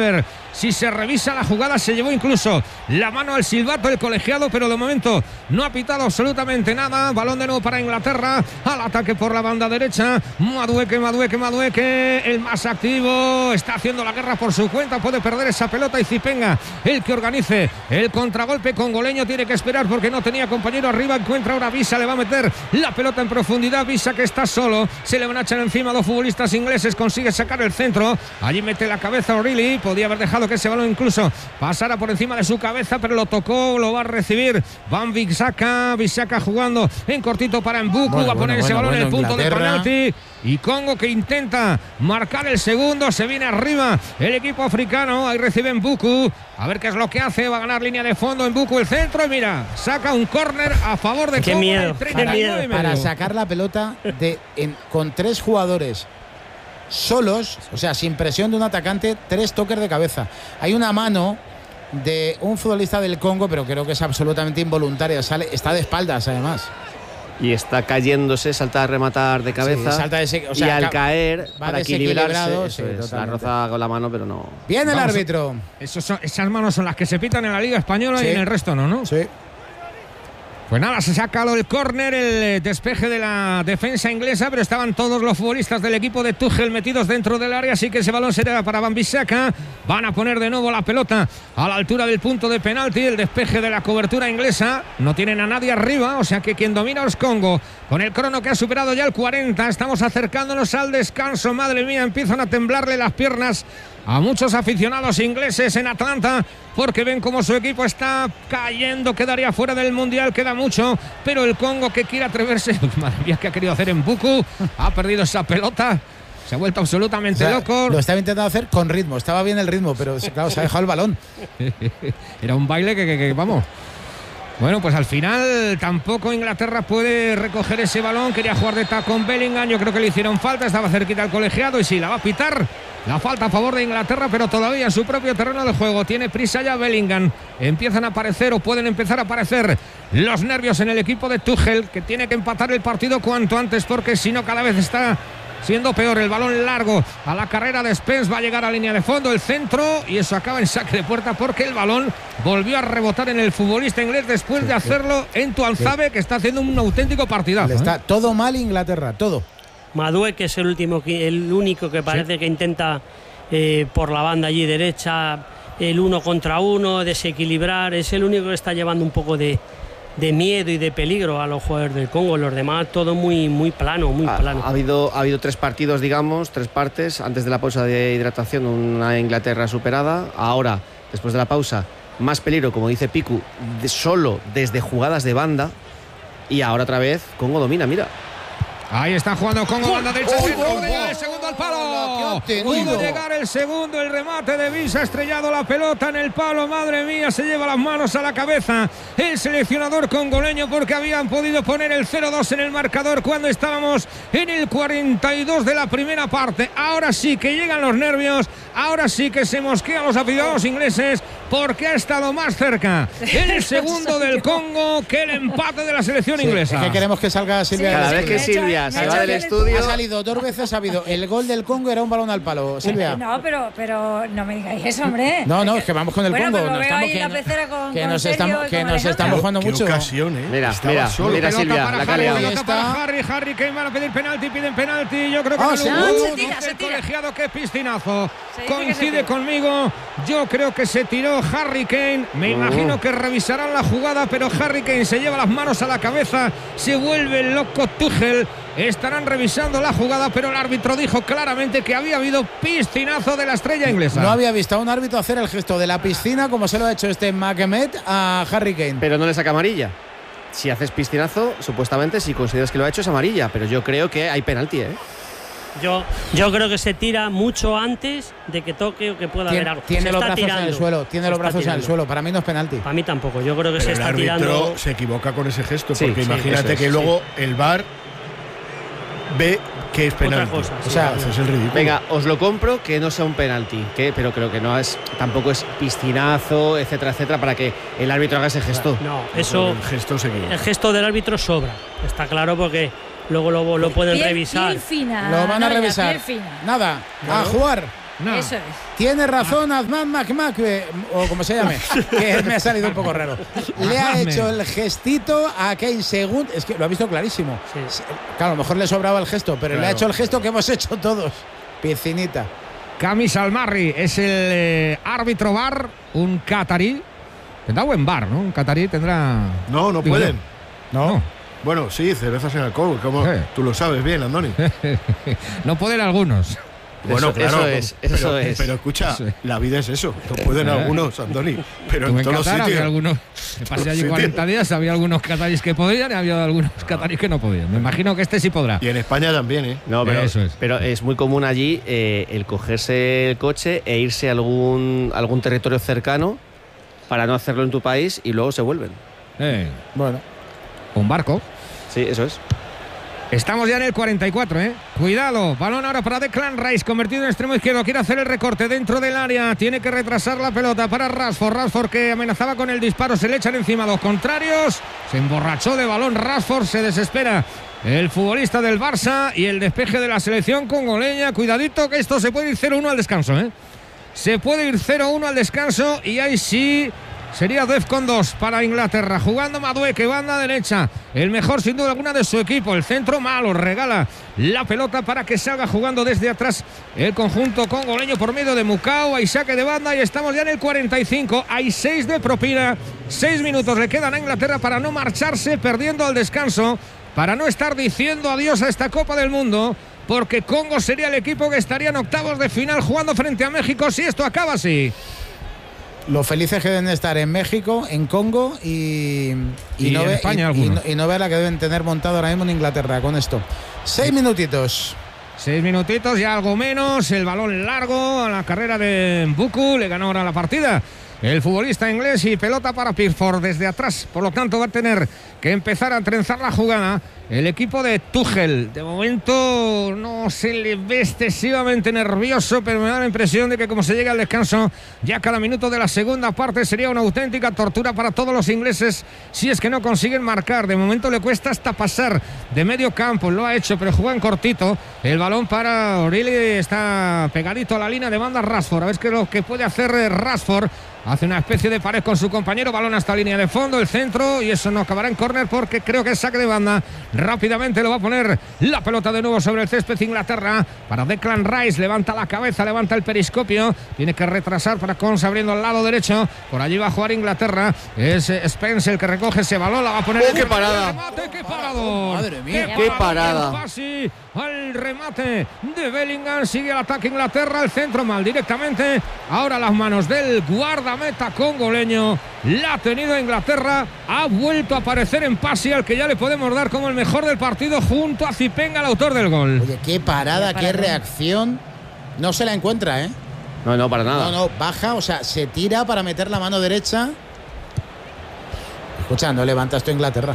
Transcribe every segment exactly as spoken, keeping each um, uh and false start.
ver si se revisa la jugada. Se llevó incluso la mano al silbato el colegiado, pero de momento no ha pitado absolutamente nada. Balón de nuevo para Inglaterra, al ataque por la banda derecha. Madueke, Madueke, Madueke, el más activo, está haciendo la guerra por su cuenta, puede perder esa pelota y Zipenga, el que organice el contragolpe congoleño, tiene que esperar porque no tenía compañero arriba. Encuentra ahora Visa, le va a meter la pelota en profundidad. Visa, que está solo, se le van a echar encima dos futbolistas ingleses, consigue sacar el centro, allí mete la cabeza O'Reilly, podía haber dejado que ese balón incluso pasara por encima de su cabeza, pero lo tocó, lo va a recibir Van Bissaka. Bissaka jugando en cortito para Mbuku, bueno, va a poner bueno, ese balón bueno, en el punto Inglaterra. De penalti, y Congo que intenta marcar el segundo, se viene arriba el equipo africano, ahí recibe Mbuku, a ver qué es lo que hace, va a ganar línea de fondo Mbuku, el centro, y mira, saca un córner a favor de qué Congo. Miedo, qué miedo. Para sacar la pelota de, en, con tres jugadores solos, o sea, sin presión de un atacante, tres toques de cabeza. Hay una mano de un futbolista del Congo, pero creo que es absolutamente involuntaria, sale, está de espaldas además. Y está cayéndose, salta a rematar de cabeza, sí, salta de o sea, y al caer, para equilibrarse, sí, es, la roza con la mano, pero no. Bien el Vamos, árbitro. Esos son, esas manos son las que se pitan en la Liga Española, sí, y en el resto no, ¿no? Sí. Pues nada, se saca el córner, el despeje de la defensa inglesa, pero estaban todos los futbolistas del equipo de Tuchel metidos dentro del área, así que ese balón será para Van Bissaka. Van a poner de nuevo la pelota a la altura del punto de penalti, el despeje de la cobertura inglesa. No tienen a nadie arriba, o sea que quien domina es Congo. Con el crono que ha superado ya el cuarenta, estamos acercándonos al descanso. Madre mía, empiezan a temblarle las piernas a muchos aficionados ingleses en Atlanta, porque ven cómo su equipo está cayendo, quedaría fuera del Mundial, queda mucho, pero el Congo que quiere atreverse, madre mía, que ha querido hacer en Mbuku, ha perdido esa pelota, se ha vuelto absolutamente, o sea, loco. Lo estaba intentando hacer con ritmo, estaba bien el ritmo, pero claro, se ha dejado el balón. Era un baile que, que, que vamos... Bueno, pues al final tampoco Inglaterra puede recoger ese balón. Quería jugar de tacón Bellingham, yo creo que le hicieron falta, estaba cerquita al colegiado y sí, la va a pitar la falta a favor de Inglaterra, pero todavía en su propio terreno de juego. Tiene prisa ya Bellingham. Empiezan a aparecer o pueden empezar a aparecer los nervios en el equipo de Tuchel, que tiene que empatar el partido cuanto antes, porque si no cada vez está siendo peor. El balón largo a la carrera de Spence, va a llegar a línea de fondo, el centro, y eso acaba en saque de puerta porque el balón volvió a rebotar en el futbolista inglés después de hacerlo en Tuanzebe, que está haciendo un auténtico partidazo. Está ¿eh? todo mal Inglaterra, todo. Madueke es el último, el único que parece sí. que intenta eh, por la banda allí derecha, el uno contra uno, desequilibrar, es el único que está llevando un poco de de miedo y de peligro a los jugadores del Congo. Los demás todo muy muy plano, muy ha, plano. Ha habido, ha habido tres partidos, digamos, tres partes. Antes de la pausa de hidratación, una Inglaterra superada. Ahora, después de la pausa, más peligro, como dice Piku, de, solo desde jugadas de banda. Y ahora otra vez, Congo domina, mira. Ahí está jugando Congo, banda derecha, oh, oh, oh, llegar el segundo al palo. Pudo llegar el segundo, el remate de Visa, ha estrellado la pelota en el palo, madre mía, se lleva las manos a la cabeza el seleccionador congoleño, porque habían podido poner el cero dos en el marcador cuando estábamos en el cuarenta y dos de la primera parte. Ahora sí que llegan los nervios, ahora sí que se mosquean los aficionados ingleses, porque ha estado más cerca el segundo del Congo que el empate de la selección sí, inglesa. Es que queremos que salga Silvia. Sí, cada vez que Silvia se va del estudio. Ha salido dos veces, ha habido el gol del Congo, era un balón al palo. Silvia. No, pero, pero no me digáis eso, hombre. No, no, es que vamos con el bueno, Congo. Pero no estamos que, la pecera con, que con nos estamos, que nos estamos jugando qué mucho. Ocasión, ¿eh? Mira, Estaba mira, solo. mira Silvia, la calidad. Pelota para Harry, Harry Kane van a pedir penalti, piden penalti. Yo creo que oh, no, sí, no, uh, se tira, se el tira. colegiado, qué piscinazo. Coincide tira. conmigo. Yo creo que se tiró Harry Kane. Me uh. imagino que revisarán la jugada, pero Harry Kane se lleva las manos a la cabeza, se vuelve loco Tuchel. Estarán revisando la jugada, pero el árbitro dijo claramente que había habido piscinazo de la estrella inglesa. No había visto a un árbitro hacer el gesto de la piscina como se lo ha hecho este Makemet a Harry Kane. Pero no le saca amarilla. Si haces piscinazo, supuestamente, si consideras que lo ha hecho, es amarilla. Pero yo creo que hay penalti, ¿eh? Yo, yo creo que se tira mucho antes de que toque o que pueda Tien, haber algo. Tiene se los está brazos tirando, en el suelo, tiene se los brazos tirando. en el suelo. Para mí no es penalti. Para mí tampoco. Yo creo que Pero se el está árbitro tirando. se equivoca con ese gesto, Sí, porque sí, imagínate es, que sí. luego el V A R ve que es penalti. Otra cosa, sí, o sea, claro. eso es el ridículo. Venga, os lo compro que no sea un penalti, que, pero creo que no es, tampoco es piscinazo, etcétera, etcétera, para que el árbitro haga ese gesto. No, eso. El gesto se equivoca. El gesto del árbitro sobra. Está claro, porque luego lo, lo pueden Piel, revisar. piel fina, Lo van a Noria, revisar. piel fina. Nada, Claro. a jugar. No. Eso es. Tiene razón Azman McMacbe, o como se llame, que me ha salido un poco raro. Le ha Azman. hecho el gestito a Kane segundo. Es que lo ha visto clarísimo. Sí. Claro, a lo mejor le sobraba el gesto, pero Claro. le ha hecho el gesto que hemos hecho todos. Piscinita. Camis Almarri es el eh, árbitro V A R, un catarí. Tendrá buen bar, ¿no? Un catarí tendrá. No, no Digo pueden. yo. No. Bueno, sí, cervezas en alcohol, como Sí. tú lo sabes bien, Andoni. No pueden algunos. Bueno, Eso- claro. eso es, pero, eso es. Pero escucha, Eso es. la vida es eso. No pueden Eh. algunos, Andoni. Pero Estuve en todos los Qatar, había sitios. algunos. Me pasé allí sitios. cuarenta días, había algunos cataríes que podían y había algunos cataríes que no podían. Me imagino que este sí podrá. Y en España también, ¿eh? No, pero, Eso es. pero es muy común allí eh, el cogerse el coche e irse a algún, algún territorio cercano para no hacerlo en tu país y luego se vuelven. Eh, Bueno. un barco. Sí, eso es. Estamos ya en el cuarenta y cuatro, ¿eh? Cuidado, balón ahora para Declan Rice, convertido en extremo izquierdo, quiere hacer el recorte dentro del área, tiene que retrasar la pelota para Rashford, Rashford que amenazaba con el disparo, se le echan encima dos contrarios, se emborrachó de balón Rashford, se desespera el futbolista del Barça y el despeje de la selección congoleña, cuidadito que esto se puede ir cero uno al descanso, ¿eh? Se puede ir cero uno al descanso y ahí sí sería Defcon dos para Inglaterra. Jugando Madueke, banda derecha. El mejor sin duda alguna de su equipo. El centro malo, regala la pelota para que salga jugando desde atrás el conjunto congoleño por medio de Mukau. Hay saque de banda y estamos ya en el cuarenta y cinco. Hay seis de propina. Seis minutos le quedan a Inglaterra para no marcharse perdiendo al descanso. Para no estar diciendo adiós a esta Copa del Mundo. Porque Congo sería el equipo que estaría en octavos de final jugando frente a México si esto acaba así. Lo felices que deben estar en México, en Congo y, Y no en ve- España y- y algunos. no- y no ver la que deben tener montado ahora mismo en Inglaterra con esto. Seis minutitos. Seis minutitos, ya algo menos. El balón largo a la carrera de Mbuku. Le ganó ahora la partida el futbolista inglés y pelota para Pickford desde atrás. Por lo tanto, va a tener que empezar a trenzar la jugada el equipo de Tuchel. De momento no se le ve excesivamente nervioso, pero me da la impresión de que como se llega al descanso, ya cada minuto de la segunda parte sería una auténtica tortura para todos los ingleses si es que no consiguen marcar. De momento le cuesta hasta pasar de medio campo, lo ha hecho, pero juega en cortito. El balón para O'Reilly está pegadito a la línea de banda Rashford. A ver qué es lo que puede hacer Rashford. Hace una especie de pared con su compañero, balón hasta línea de fondo, el centro, y eso no acabará en córner porque creo que es saque de banda. Rápidamente lo va a poner la pelota de nuevo sobre el césped Inglaterra para Declan Rice, levanta la cabeza, levanta el periscopio, tiene que retrasar para Cons abriendo al lado derecho, por allí va a jugar Inglaterra, es Spence el que recoge ese balón, la va a poner. ¡Oh, qué parada! ¡Remate, qué parador! Madre mía. ¡Qué parada! El pase al remate de Bellingham, sigue el ataque Inglaterra, el centro mal directamente, ahora las manos del guardameta congoleño, la ha tenido Inglaterra, ha vuelto a aparecer en pase al que ya le podemos dar como el mejor del partido junto a Zipenga, el autor del gol. Oye, qué parada, qué reacción. No se la encuentra, ¿eh? No, no, para nada. No, no, baja, o sea, se tira para meter la mano derecha. Escucha, no levanta esto Inglaterra.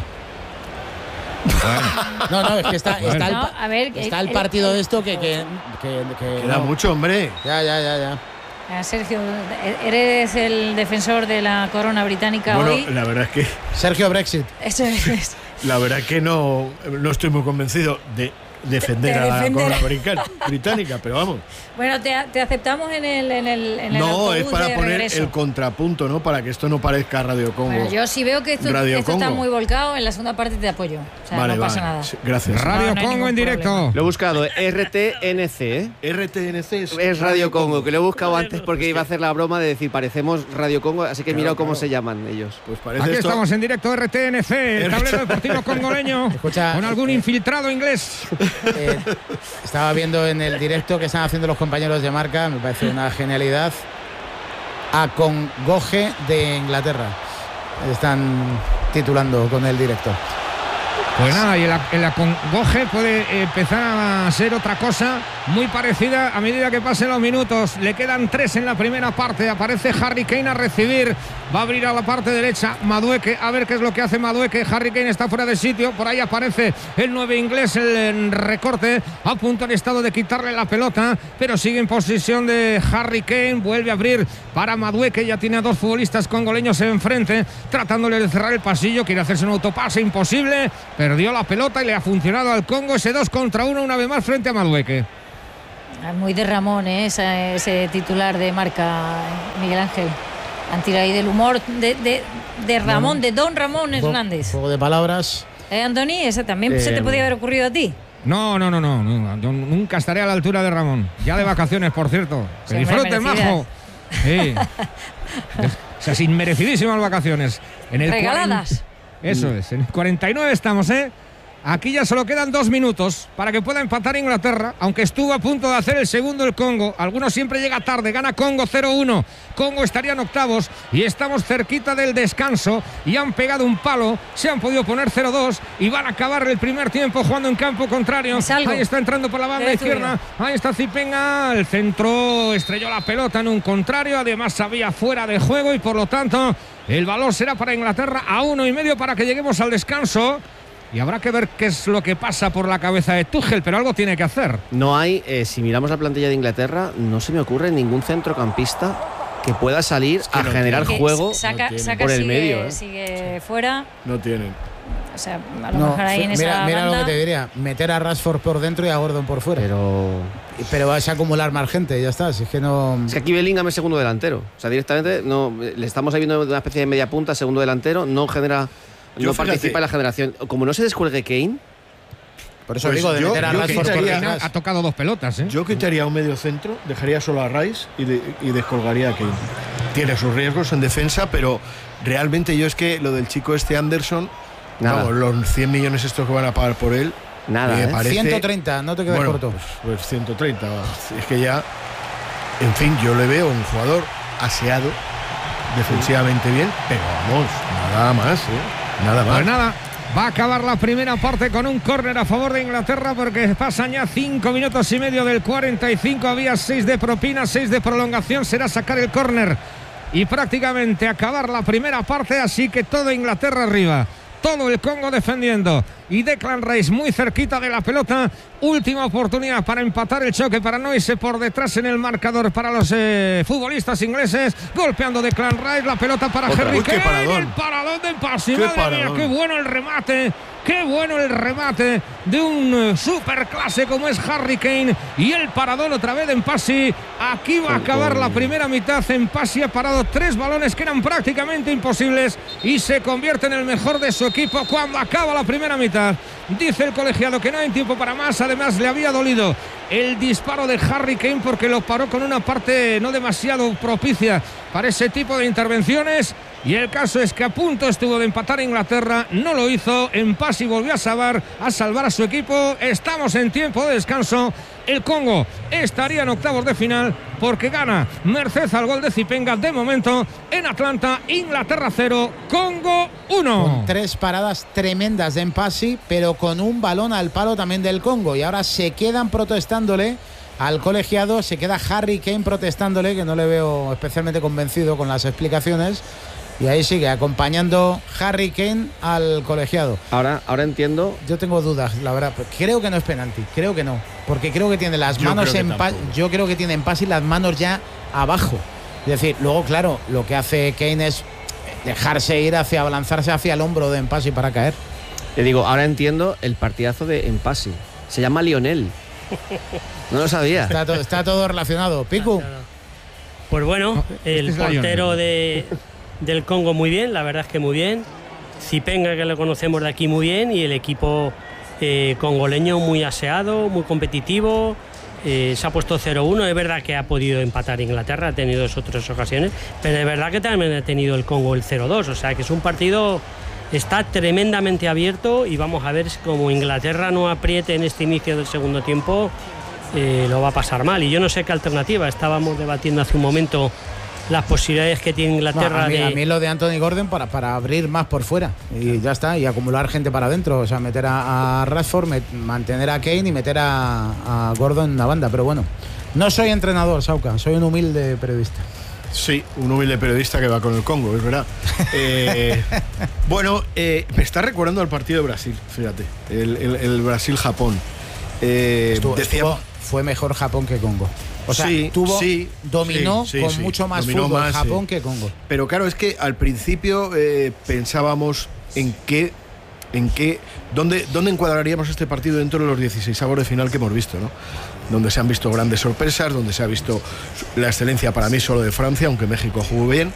No, no, es que está, Bueno. está, el, No, pa- a ver, está eh, el partido eh, de esto que. que, que, que Queda no. mucho, hombre. Ya, ya, ya, ya. Ah, Sergio, eres el defensor de la corona británica Bueno, hoy. la verdad es que Sergio Brexit. Eso es. la verdad es que no, no estoy muy convencido de defender De a la defender. corona británica, británica, pero vamos. Bueno, te, te aceptamos en el, en el, en el No, autobús es para de poner regreso. el contrapunto, ¿no? Para que esto no parezca Radio Congo. Bueno, yo sí veo que esto, Radio esto está Congo. muy volcado, en la segunda parte te apoyo. O sea, vale, no pasa vale. nada. Sí, gracias. Radio No, no hay Congo en ningún directo. problema. Lo he buscado, R T N C, ¿eh? R T N C es, Es Radio Congo, que lo he buscado antes porque iba a hacer la broma de decir parecemos Radio Congo, así que Claro, mira cómo claro. se llaman ellos. Pues parece Aquí esto. estamos en directo R T N C, el tablero deportivo congoleño, Escucha, con algún eh, infiltrado inglés. Eh, estaba viendo en el directo que están haciendo los compañeros de marca, me parece una genialidad. Acongoje de Inglaterra. Están titulando con el directo. Pues nada, y el, el acongoje puede empezar a ser otra cosa muy parecida a medida que pasen los minutos. Le quedan tres en la primera parte. Aparece Harry Kane a recibir. Va a abrir a la parte derecha Madueke. A ver qué es lo que hace Madueke. Harry Kane está fuera de sitio. Por ahí aparece el nueve inglés, el recorte. A punto en estado de quitarle la pelota, pero sigue en posición de Harry Kane. Vuelve a abrir para Madueke. Ya tiene a dos futbolistas congoleños enfrente, tratándole de cerrar el pasillo. Quiere hacerse un autopase, imposible. Perdió la pelota y le ha funcionado al Congo ese dos contra uno una vez más frente a Madueke. Muy de Ramón, ¿eh? ese, ese titular de Marca, Miguel Ángel. Han tirado ahí del humor de, de, de Ramón, bueno, de Don Ramón Hernández. Juego de palabras. ¿Eh, Antoni? ¿Ese también eh, se te podía haber ocurrido a ti? No, no, no, no, no. Yo nunca estaré a la altura de Ramón. Ya de vacaciones, por cierto. Que sí, disfruten, majo. Sí. O sea, sin merecidísimas vacaciones. En el regaladas. cuarenta Eso es. En el cuarenta y nueve estamos, ¿eh? Aquí ya solo quedan dos minutos para que pueda empatar Inglaterra, aunque estuvo a punto de hacer el segundo el Congo. Algunos siempre llega tarde, gana Congo cero uno. Congo estaría en octavos y estamos cerquita del descanso y han pegado un palo, se han podido poner cero dos y van a acabar el primer tiempo jugando en campo contrario. Ahí está entrando por la banda izquierda, ahí está Zipenga, el centro estrelló la pelota en un contrario, además había fuera de juego y por lo tanto el valor será para Inglaterra a uno y medio para que lleguemos al descanso. Y habrá que ver qué es lo que pasa por la cabeza de Tuchel, pero algo tiene que hacer. No hay, eh, si miramos la plantilla de Inglaterra, no se me ocurre ningún centrocampista que pueda salir es que a no generar tiene. juego saca, no saca, por el sigue, medio. ¿eh? Sigue fuera. No tienen. O sea, a lo no, mejor ahí en mira, esa mira banda... lo que te diría, meter a Rashford por dentro y a Gordon por fuera. Pero pero vas a acumular más gente, ya está. Si es que no. Es que aquí Bellingham es segundo delantero. O sea, directamente no le estamos viendo una especie de media punta, segundo delantero, no genera. Yo, no fíjate, participa en la generación. Como no se descuelgue Kane. Por eso pues digo, de yo, meter a Rashford por detrás. Ha tocado dos pelotas, ¿eh? Yo quitaría un medio centro, dejaría solo a Rice y, de, y descolgaría a Kane. Tiene sus riesgos en defensa, pero realmente yo es que lo del chico este Anderson, vamos, los cien millones estos que van a pagar por él, nada, me ¿eh? parece, ciento treinta, no te quedes bueno, corto. Pues, pues ciento treinta, es que ya, en fin, yo le veo un jugador aseado, defensivamente bien, pero vamos, nada más, ¿eh? Nada más. Pues nada, va a acabar la primera parte con un córner a favor de Inglaterra porque pasan ya cinco minutos y medio del cuarenta y cinco. Había seis de propina, seis de prolongación. Será sacar el córner y prácticamente acabar la primera parte. Así que todo Inglaterra arriba. Todo el Congo defendiendo y Declan Rice muy cerquita de la pelota. Última oportunidad para empatar el choque para no irse por detrás en el marcador para los eh, futbolistas ingleses. Golpeando Declan Rice, la pelota para Otra, Harry uy, Kane. qué paradón. El paradón de Mpassi. Qué Madre mía, qué bueno el remate. Qué bueno el remate de un superclase como es Harry Kane. Y el paradón otra vez de Mpassi. Aquí va a acabar la primera mitad. Mpassi ha parado tres balones que eran prácticamente imposibles y se convierte en el mejor de su equipo cuando acaba la primera mitad. Dice el colegiado que no hay tiempo para más. Además le había dolido el disparo de Harry Kane porque lo paró con una parte no demasiado propicia para ese tipo de intervenciones. Y el caso es que a punto estuvo de empatar Inglaterra, no lo hizo. Mpassi volvió a salvar, a salvar a su equipo. Estamos en tiempo de descanso. El Congo estaría en octavos de final porque gana merced al gol de Zipenga. De momento en Atlanta, Inglaterra cero, Congo uno. Con tres paradas tremendas de Mpassi, pero con un balón al palo también del Congo. Y ahora se quedan protestándole al colegiado, se queda Harry Kane protestándole, que no le veo especialmente convencido con las explicaciones. Y ahí sigue acompañando Harry Kane al colegiado. Ahora, ahora entiendo. Yo tengo dudas, la verdad. Creo que no es penalti, creo que no. Porque creo que tiene las yo manos creo en Mpassi. Yo creo que tiene Mpassi las manos ya abajo. Es decir, luego, claro, lo que hace Kane es dejarse ir hacia, abalanzarse hacia el hombro de Mpassi para caer. Te digo, ahora entiendo el partidazo de Mpassi. Se llama Lionel. No lo sabía. Está, to, está todo relacionado. Piku. Pues bueno, el este es portero de, del Congo muy bien, la verdad es que muy bien. Zipenga, que lo conocemos de aquí, muy bien. Y el equipo eh, congoleño muy aseado, muy competitivo. Eh, se ha puesto cero uno. Es verdad que ha podido empatar Inglaterra, ha tenido dos o tres ocasiones, pero es verdad que también ha tenido el Congo el cero dos. O sea que es un partido, está tremendamente abierto y vamos a ver si como Inglaterra no apriete en este inicio del segundo tiempo, eh, lo va a pasar mal. Y yo no sé qué alternativa. Estábamos debatiendo hace un momento las posibilidades que tiene Inglaterra. No, a, mí, de... a mí lo de Anthony Gordon para, para abrir más por fuera y ya está, y acumular gente para adentro, o sea, meter a, a Rashford, met, mantener a Kane y meter a, a Gordon en la banda. Pero bueno, no soy entrenador, Sauca, soy un humilde periodista. Sí, un humilde periodista que va con el Congo, es verdad. eh, bueno, eh, me está recordando al partido de Brasil, fíjate, el, el, el Brasil-Japón. Eh, estuvo, decía, estuvo, fue mejor Japón que Congo. O sea, sí, tuvo, sí, dominó sí, sí, con sí. mucho más Dominó fútbol más, Japón sí. que Congo. Pero claro, es que al principio eh, pensábamos en qué en qué, dónde, dónde encuadraríamos este partido dentro de los dieciséis avos de final que hemos visto, ¿no? Donde se han visto grandes sorpresas, donde se ha visto la excelencia para mí solo de Francia, aunque México jugó bien.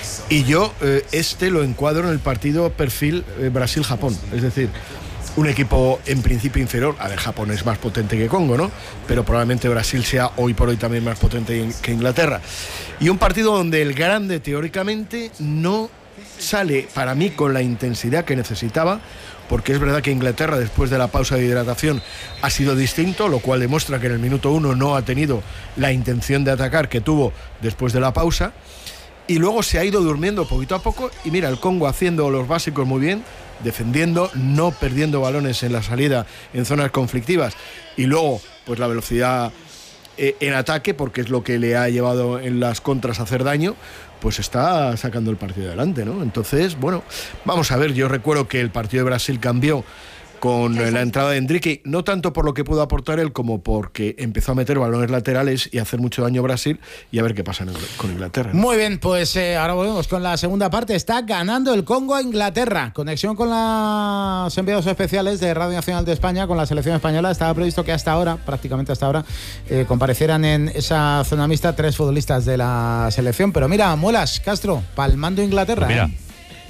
Y yo eh, este lo encuadro en el partido perfil eh, Brasil-Japón, es decir, un equipo en principio inferior. A ver, Japón es más potente que Congo, ¿no? Pero probablemente Brasil sea hoy por hoy también más potente que Inglaterra. Y un partido donde el grande teóricamente no sale para mí con la intensidad que necesitaba, porque es verdad que Inglaterra después de la pausa de hidratación ha sido distinto, lo cual demuestra que en el minuto uno no ha tenido la intención de atacar que tuvo después de la pausa, y luego se ha ido durmiendo poquito a poco. Y mira, el Congo haciendo los básicos muy bien, defendiendo, no perdiendo balones en la salida en zonas conflictivas, y luego pues la velocidad eh, en ataque, porque es lo que le ha llevado en las contras a hacer daño, pues está sacando el partido adelante, ¿no? Entonces, bueno, vamos a ver. Yo recuerdo que el partido de Brasil cambió con la entrada de Enrique, no tanto por lo que pudo aportar él, como porque empezó a meter balones laterales y a hacer mucho daño a Brasil, y a ver qué pasa con Inglaterra, ¿no? Muy bien, pues eh, ahora volvemos con la segunda parte. Está ganando el Congo a Inglaterra. Conexión con los enviados especiales de Radio Nacional de España, con la selección española. Estaba previsto que hasta ahora, prácticamente hasta ahora, eh, comparecieran en esa zona mixta tres futbolistas de la selección. Pero mira, Muelas, Castro, palmando Inglaterra. Pues mira. ¿eh?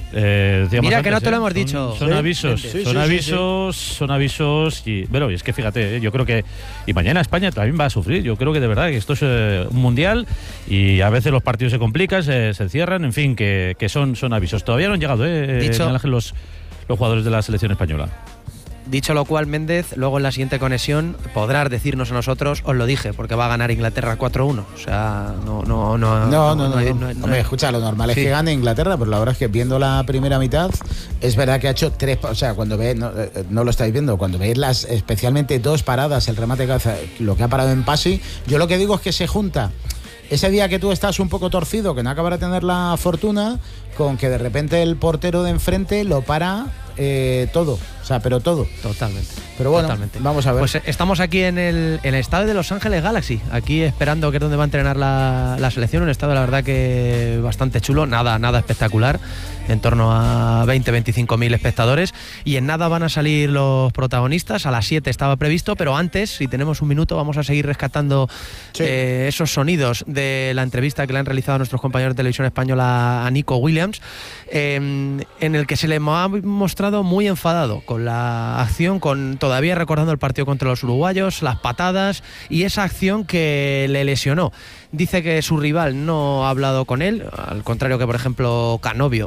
Eh, Mira antes, que no te lo ¿eh? hemos dicho. Son, son ¿Sí? avisos, Sí, son sí, avisos, sí, sí. son avisos y bueno, y es que fíjate, ¿eh? Yo creo que y mañana España también va a sufrir. Yo creo que de verdad que esto es eh, un mundial y a veces los partidos se complican, se, se cierran, en fin, que, que son, son avisos. Todavía no han llegado, eh, Dicho- Miguel Ángel, los los jugadores de la selección española. Dicho lo cual, Méndez, luego en la siguiente conexión podrás decirnos a nosotros, os lo dije, porque va a ganar Inglaterra cuatro uno. O sea, no, no, no. No, no, no. hay- no. hay- no Hombre, hay- escucha, lo normal es Sí. que gane Inglaterra, pero la verdad es que viendo la primera mitad, es verdad que ha hecho tres. O sea, cuando ve, no, eh, no lo estáis viendo, cuando veis las, especialmente dos paradas, el remate de cabeza, lo que ha parado en Pasi, yo lo que digo es que se junta ese día que tú estás un poco torcido, que no acabas de tener la fortuna, con que de repente el portero de enfrente lo para eh, todo. O sea, pero todo. Totalmente. Pero bueno, totalmente. vamos a ver. Pues eh, estamos aquí en el, en el estadio de Los Ángeles Galaxy, aquí esperando que es donde va a entrenar la, la selección. Un estadio, la verdad, que bastante chulo, nada, nada espectacular, en torno a veinte a veinticinco mil espectadores. Y en nada van a salir los protagonistas. A las siete estaba previsto, pero antes, si tenemos un minuto, vamos a seguir rescatando Sí. eh, esos sonidos de la entrevista que le han realizado a nuestros compañeros de televisión española a Nico Williams, eh, en el que se le ha mostrado muy enfadado con la acción, con todavía recordando el partido contra los uruguayos, las patadas y esa acción que le lesionó. Dice que su rival no ha hablado con él, al contrario que, por ejemplo, Canovio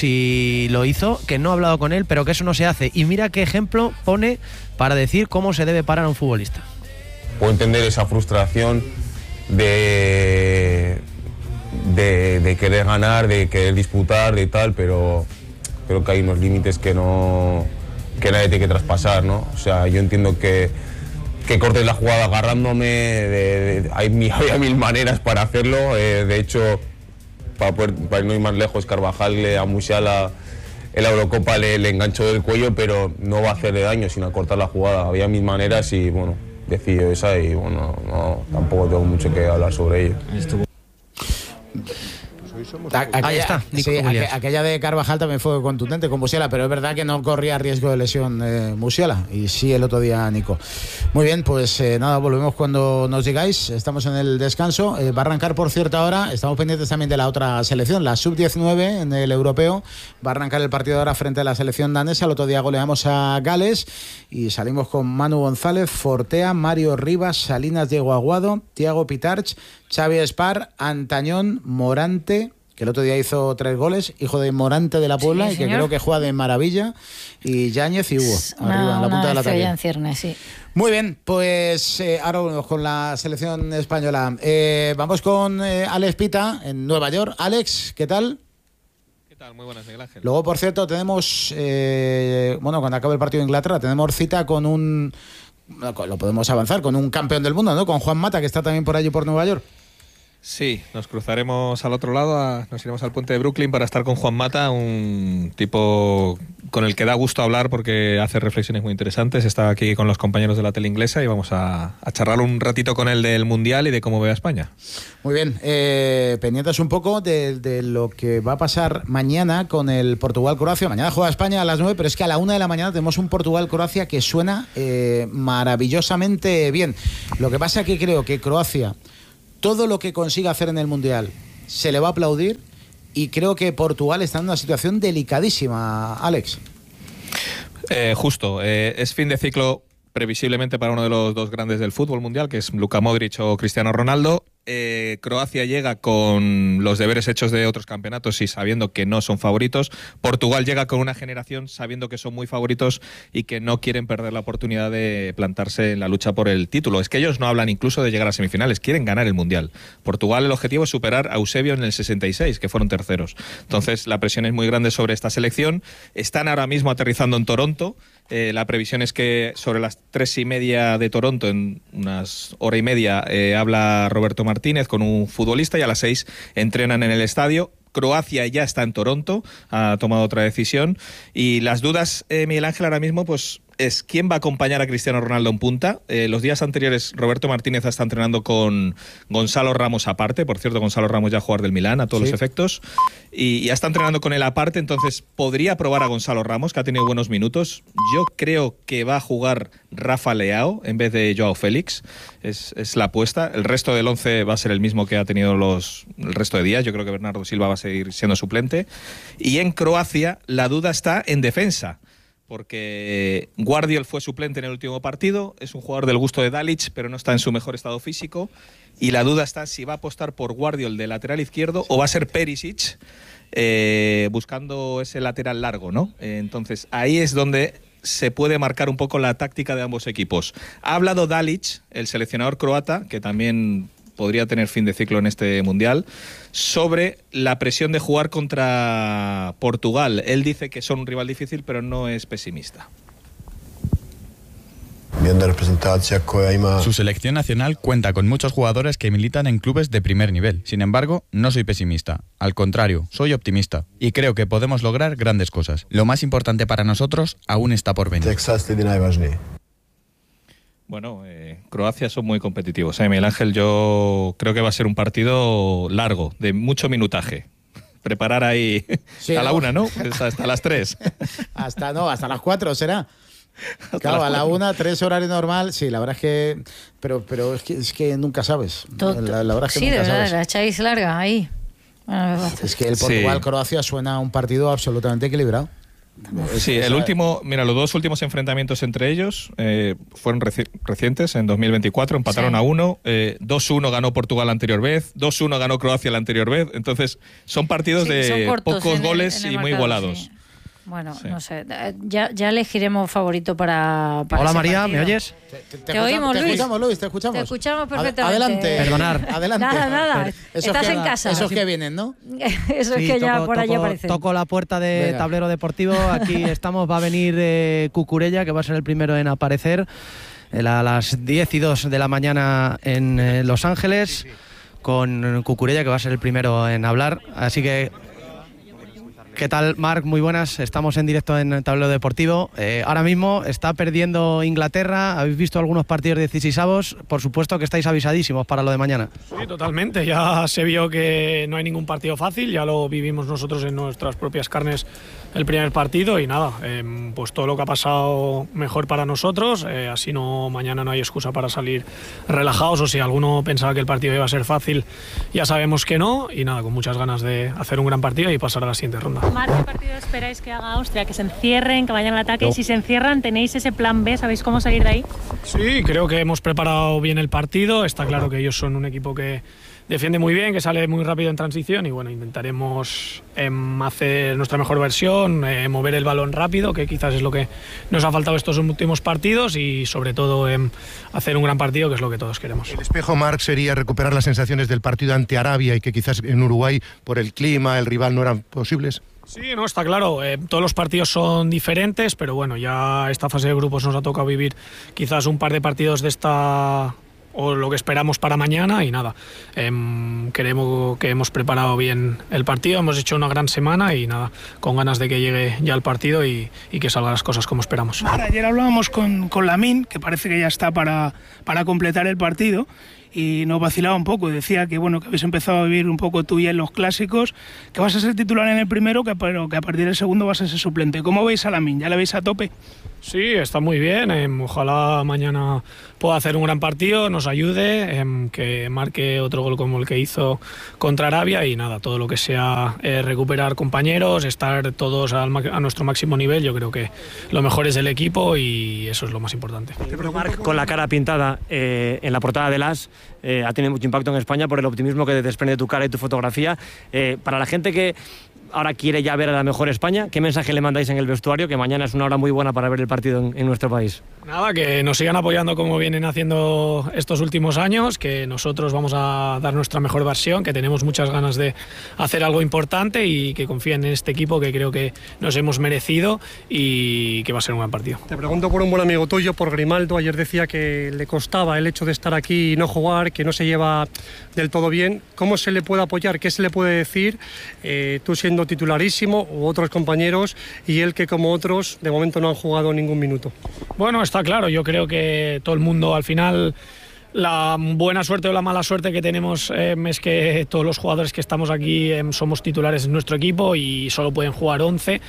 sí lo hizo, que no ha hablado con él, pero que eso no se hace. Y mira qué ejemplo pone para decir cómo se debe parar a un futbolista. Puedo entender esa frustración de, de, de querer ganar, de querer disputar, de tal, pero creo que hay unos límites que no que nadie tiene que traspasar, ¿no? O sea, yo entiendo que, que cortes la jugada agarrándome, de, de, hay, mil, hay mil maneras para hacerlo, eh, de hecho, para, poder, para no ir más lejos, Carvajal le, a Musiala en la Eurocopa le, le enganchó del cuello, pero no va a hacerle daño sino a cortar la jugada. Había mil maneras y bueno, decidió esa y bueno, no, tampoco tengo mucho que hablar sobre ello. Aquella, Ahí está, Nico sí, Williams. aqu- aquella de Carvajal también fue contundente con Musiala, pero es verdad que no corría riesgo de lesión eh, Musiala, y sí el otro día Nico. Muy bien, pues eh, nada, volvemos cuando nos digáis. Estamos en el descanso. Eh, va a arrancar, por cierto, ahora. Estamos pendientes también de la otra selección, la sub diecinueve en el europeo. Va a arrancar el partido ahora frente a la selección danesa. El otro día goleamos a Gales y salimos con Manu González, Fortea, Mario Rivas, Salinas, Diego Aguado, Thiago Pitarch, Xavi Espar, Antañón, Morante, que el otro día hizo tres goles, hijo de Morante de la Puebla, Sí, y que señor. creo que juega de maravilla, y Yáñez y Hugo, Es arriba, una, en la punta una del estrella en ataque. ciernes, sí. Muy bien, pues eh, ahora volvemos con la selección española. Eh, vamos con eh, Alex Pita en Nueva York. Alex, ¿qué tal? ¿Qué tal? Muy buenas, Miguel Ángel. Luego, por cierto, tenemos, eh, bueno, cuando acabe el partido de Inglaterra, tenemos cita con un, lo podemos avanzar, con un campeón del mundo, ¿no? Con Juan Mata, que está también por allí por Nueva York. Sí, nos cruzaremos al otro lado, a, nos iremos al puente de Brooklyn para estar con Juan Mata, un tipo con el que da gusto hablar porque hace reflexiones muy interesantes. Está aquí con los compañeros de la tele inglesa y vamos a, a charlar un ratito con él del Mundial y de cómo ve a España. Muy bien, eh, pendientes un poco de, de lo que va a pasar mañana con el Portugal-Croacia. Mañana juega España a las nueve, pero es que a la una de la mañana tenemos un Portugal-Croacia que suena eh, maravillosamente bien. Lo que pasa es que creo que Croacia, todo lo que consiga hacer en el Mundial se le va a aplaudir, y creo que Portugal está en una situación delicadísima, Alex. Eh, justo, eh, es fin de ciclo previsiblemente para uno de los dos grandes del fútbol mundial, que es Luka Modric o Cristiano Ronaldo. Eh, Croacia llega con los deberes hechos de otros campeonatos y sabiendo que no son favoritos. Portugal llega con una generación sabiendo que son muy favoritos y que no quieren perder la oportunidad de plantarse en la lucha por el título. Es que ellos no hablan incluso de llegar a semifinales, quieren ganar el Mundial. Portugal, el objetivo es superar a Eusebio en el sesenta y seis, que fueron terceros. Entonces la presión es muy grande sobre esta selección. Están ahora mismo aterrizando en Toronto. Eh, la previsión es que sobre las tres y media de Toronto, en unas hora y media, eh, habla Roberto Martínez con un futbolista y a las seis entrenan en el estadio. Croacia ya está en Toronto, ha tomado otra decisión y las dudas, eh, Miguel Ángel, ahora mismo pues es quién va a acompañar a Cristiano Ronaldo en punta. Eh, los días anteriores Roberto Martínez está entrenando con Gonzalo Ramos aparte. Por cierto, Gonzalo Ramos ya jugador del Milán a todos sí. los efectos. Y ya está entrenando con él aparte, entonces podría probar a Gonzalo Ramos, que ha tenido buenos minutos. Yo creo que va a jugar Rafa Leao en vez de Joao Félix. Es, es la apuesta. El resto del once va a ser el mismo que ha tenido los, el resto de días. Yo creo que Bernardo Silva va a seguir siendo suplente. Y en Croacia la duda está en defensa, porque Guardiol fue suplente en el último partido, es un jugador del gusto de Dalic, pero no está en su mejor estado físico, y la duda está si va a apostar por Guardiol de lateral izquierdo o va a ser Perisic, eh, buscando ese lateral largo, ¿no? Eh, entonces ahí es donde se puede marcar un poco la táctica de ambos equipos. Ha hablado Dalic, el seleccionador croata, que también podría tener fin de ciclo en este Mundial, sobre la presión de jugar contra Portugal. Él dice que son un rival difícil, pero no es pesimista. Su selección nacional cuenta con muchos jugadores que militan en clubes de primer nivel. Sin embargo, no soy pesimista. Al contrario, soy optimista. Y creo que podemos lograr grandes cosas. Lo más importante para nosotros aún está por venir. Bueno, eh, Croacia son muy competitivos. ¿eh? Miguel Ángel, yo creo que va a ser un partido largo, de mucho minutaje. Preparar ahí sí, a la una, ¿no? Pues hasta las tres. Hasta, no, hasta las cuatro será. Claro, a la una, tres horario normal. Sí, la verdad es que... Pero, pero es, que, es que nunca sabes. Todo, la, la verdad es que sí, nunca de verdad, sabes. la echáis larga ahí. Bueno, es que el Portugal-Croacia sí. suena a un partido absolutamente equilibrado. Sí, el último, mira, los dos últimos enfrentamientos entre ellos eh, fueron reci recientes, en dos mil veinticuatro, empataron sí. a uno, eh, dos uno ganó Portugal la anterior vez, dos uno ganó Croacia la anterior vez, entonces son partidos sí, de son pocos goles el, y muy igualados. Sí. Bueno, sí. no sé, ya, ya elegiremos favorito para, para Hola María, partido. ¿me oyes? Te, te, te, te oímos, te Luis. escuchamos, Luis, te escuchamos. Te escuchamos perfectamente. Adelante. Perdonar. Adelante. Nada, nada. Esos Estás que, en casa. Esos que vienen, ¿no? Eso sí, es que toco, ya por allí toco, aparecen. Toco la puerta de Venga. Tablero Deportivo. Aquí estamos, va a venir eh, Cucurella, que va a ser el primero en aparecer eh, a las diez y dos de la mañana en eh, Los Ángeles, sí, sí. con Cucurella, que va a ser el primero en hablar. Así que... ¿Qué tal, Marc? Muy buenas. Estamos en directo en Tablero Deportivo. Eh, ahora mismo está perdiendo Inglaterra. ¿Habéis visto algunos partidos decisivos? Por supuesto que estáis avisadísimos para lo de mañana. Sí, totalmente. Ya se vio que no hay ningún partido fácil. Ya lo vivimos nosotros en nuestras propias carnes el primer partido. Y nada, eh, pues todo lo que ha pasado mejor para nosotros. Eh, así no, mañana no hay excusa para salir relajados. O si alguno pensaba que el partido iba a ser fácil, ya sabemos que no. Y nada, con muchas ganas de hacer un gran partido y pasar a la siguiente ronda. Marc, ¿qué partido esperáis que haga Austria? ¿Que se encierren, que vayan al ataque? No. Y si se encierran, ¿tenéis ese plan B? ¿Sabéis cómo salir de ahí? Sí, creo que hemos preparado bien el partido. Está claro que ellos son un equipo que defiende muy bien, que sale muy rápido en transición y bueno, intentaremos eh, hacer nuestra mejor versión, eh, mover el balón rápido, que quizás es lo que nos ha faltado estos últimos partidos y sobre todo eh, hacer un gran partido, que es lo que todos queremos. El espejo, Marc, sería recuperar las sensaciones del partido ante Arabia y que quizás en Uruguay por el clima, el rival no eran posibles. Sí, no, está claro, eh, todos los partidos son diferentes, pero bueno, ya esta fase de grupos nos ha tocado vivir quizás un par de partidos de esta o lo que esperamos para mañana y nada, eh, creemos que hemos preparado bien el partido, hemos hecho una gran semana y nada, con ganas de que llegue ya el partido y, y que salgan las cosas como esperamos. Ahora, ayer hablábamos con, con Lamine, que parece que ya está para, para completar el partido, y nos vacilaba un poco, decía que bueno, que habéis empezado a vivir un poco tú y en los clásicos, que vas a ser titular en el primero, que, pero que a partir del segundo vas a ser suplente. ¿Cómo veis a Lamine? ¿Ya la veis a tope? Sí, está muy bien, eh, ojalá mañana pueda hacer un gran partido, nos ayude, eh, que marque otro gol como el que hizo contra Arabia y nada, todo lo que sea eh, recuperar compañeros, estar todos al, a nuestro máximo nivel, yo creo que lo mejor es el equipo y eso es lo más importante. Marc, con la cara pintada eh, en la portada de Las, eh, ha tenido mucho impacto en España por el optimismo que desprende tu cara y tu fotografía. Eh, para la gente que ahora quiere ya ver a la mejor España, ¿qué mensaje le mandáis en el vestuario? Que mañana es una hora muy buena para ver el partido en, en nuestro país. Nada, que nos sigan apoyando como vienen haciendo estos últimos años, que nosotros vamos a dar nuestra mejor versión, que tenemos muchas ganas de hacer algo importante y que confíen en este equipo que creo que nos hemos merecido y que va a ser un gran partido. Te pregunto por un buen amigo tuyo, por Grimaldo. Ayer decía que le costaba el hecho de estar aquí y no jugar, que no se lleva del todo bien. ¿Cómo se le puede apoyar? ¿Qué se le puede decir? Eh, tú siendo titularísimo u otros compañeros y él que como otros de momento no han jugado ningún minuto. Bueno, está claro, yo creo que todo el mundo al final, la buena suerte o la mala suerte que tenemos eh, es que todos los jugadores que estamos aquí eh, somos titulares en nuestro equipo y solo pueden jugar once.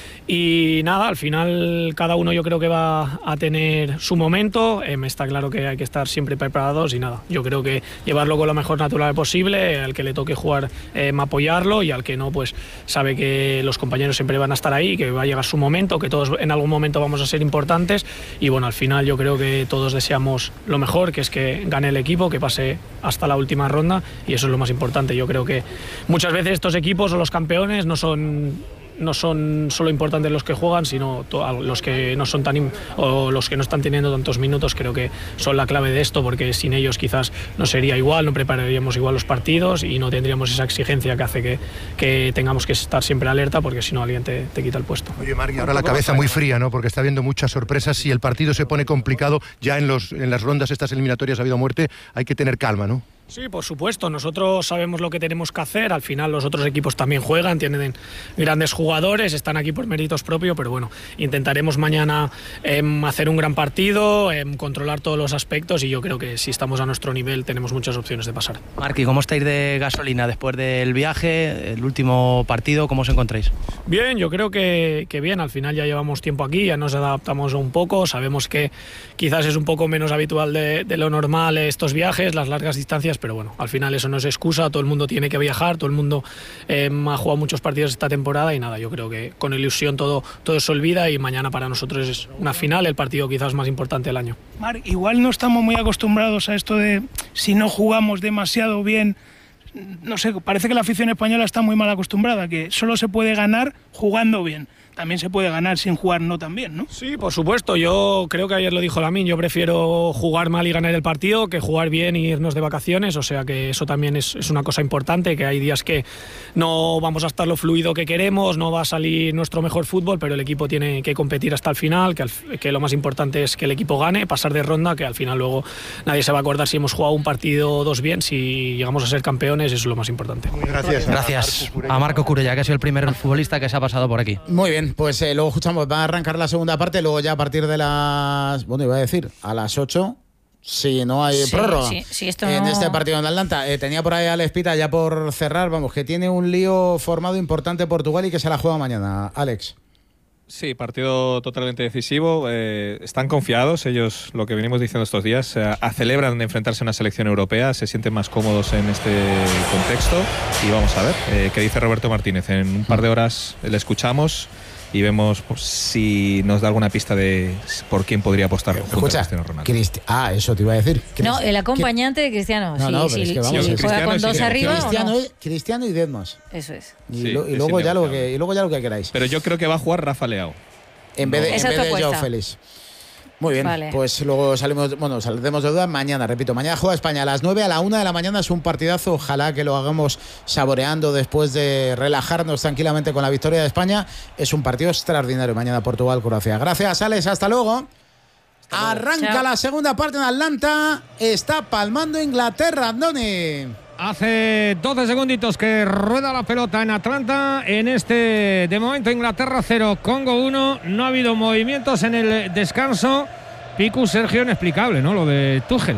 Y nada, al final cada uno yo creo que va a tener su momento, eh, está claro que hay que estar siempre preparados y nada, yo creo que llevarlo con lo mejor natural posible, al que le toque jugar eh, apoyarlo y al que no pues sabe que los compañeros siempre van a estar ahí, que va a llegar su momento, que todos en algún momento vamos a ser importantes y bueno, al final yo creo que todos deseamos lo mejor, que es que gane el equipo, que pase hasta la última ronda y eso es lo más importante. Yo creo que muchas veces estos equipos o los campeones no son no son solo importantes los que juegan, sino los que no son tan o los que no están teniendo tantos minutos. Creo que son la clave de esto, porque sin ellos quizás no sería igual, no prepararíamos igual los partidos y no tendríamos esa exigencia que hace que, que tengamos que estar siempre alerta, porque si no alguien te, te quita el puesto. Oye, Marc, ahora la cabeza muy fría, ¿no? Porque está habiendo muchas sorpresas. Si el partido se pone complicado ya en, los, en las rondas estas eliminatorias ha habido muerte, hay que tener calma, ¿no? Sí, por supuesto, nosotros sabemos lo que tenemos que hacer, al final los otros equipos también juegan, tienen grandes jugadores, están aquí por méritos propios, pero bueno, intentaremos mañana eh, hacer un gran partido, eh, controlar todos los aspectos y yo creo que si estamos a nuestro nivel tenemos muchas opciones de pasar. Marc, ¿y cómo estáis de gasolina después del viaje, el último partido, cómo os encontráis? Bien, yo creo que, que bien, al final ya llevamos tiempo aquí, ya nos adaptamos un poco, sabemos que quizás es un poco menos habitual de, de lo normal estos viajes, las largas distancias, pero bueno, al final eso no es excusa, todo el mundo tiene que viajar, todo el mundo eh, ha jugado muchos partidos esta temporada y nada, yo creo que con ilusión todo, todo se olvida y mañana para nosotros es una final, el partido quizás más importante del año. Marc, igual no estamos muy acostumbrados a esto de si no jugamos demasiado bien, no sé, parece que la afición española está muy mal acostumbrada, que solo se puede ganar jugando bien. También se puede ganar sin jugar no tan bien, ¿no? Sí, por supuesto. Yo creo que ayer lo dijo Lamine, yo prefiero jugar mal y ganar el partido que jugar bien y irnos de vacaciones, o sea que eso también es, es una cosa importante, que hay días que no vamos a estar lo fluido que queremos, no va a salir nuestro mejor fútbol, pero el equipo tiene que competir hasta el final, que, al, que lo más importante es que el equipo gane, pasar de ronda, que al final luego nadie se va a acordar si hemos jugado un partido o dos bien, si llegamos a ser campeones, eso es lo más importante. Muy gracias. Gracias a Marco Curella, que ha sido el primer futbolista que se ha pasado por aquí. Muy bien. Pues eh, luego escuchamos, va a arrancar la segunda parte, luego ya a partir de las, bueno, iba a decir, a las ocho, si no hay sí, prórroga sí, sí, esto en no... este partido en Atlanta. Eh, tenía por ahí a Alex Pita ya por cerrar, vamos, que tiene un lío formado importante Portugal y que se la juega mañana. Alex. Sí, partido totalmente decisivo. Eh, están confiados ellos, lo que venimos diciendo estos días, eh, celebran enfrentarse a una selección europea, se sienten más cómodos en este contexto y vamos a ver eh, qué dice Roberto Martínez. En un par de horas le escuchamos y vemos pues, si nos da alguna pista de por quién podría apostar junto Escucha, a Cristiano Ronaldo. Cristi ah, eso te iba a decir. Cristi no, el acompañante de Cristiano. No, sí, no, sí, pero es que vamos, sí, es juega con dos sí, arriba. Cristiano, ¿o no? Cristiano y Dedmos. Eso es. Y, Sí, lo, y es luego ya lo innegociable. que y luego ya lo que queráis. Pero yo creo que va a jugar Rafa Leao. En vez de, No. en Esa vez es tu de Joao apuesta. Félix. Muy bien, Vale. pues luego salimos, bueno, saldremos de duda mañana, repito, mañana juega España a las nueve, a la una de la mañana es un partidazo, ojalá que lo hagamos saboreando después de relajarnos tranquilamente con la victoria de España, es un partido extraordinario mañana Portugal-Croacia. Gracias, Alex, hasta luego. Arranca Chao. la segunda parte en Atlanta. Está palmando Inglaterra, Andoni. Hace doce segunditos que rueda la pelota en Atlanta. En este, de momento, Inglaterra cero, Congo uno. No ha habido movimientos en el descanso. Piku, Sergio, inexplicable, ¿no? Lo de Tuchel.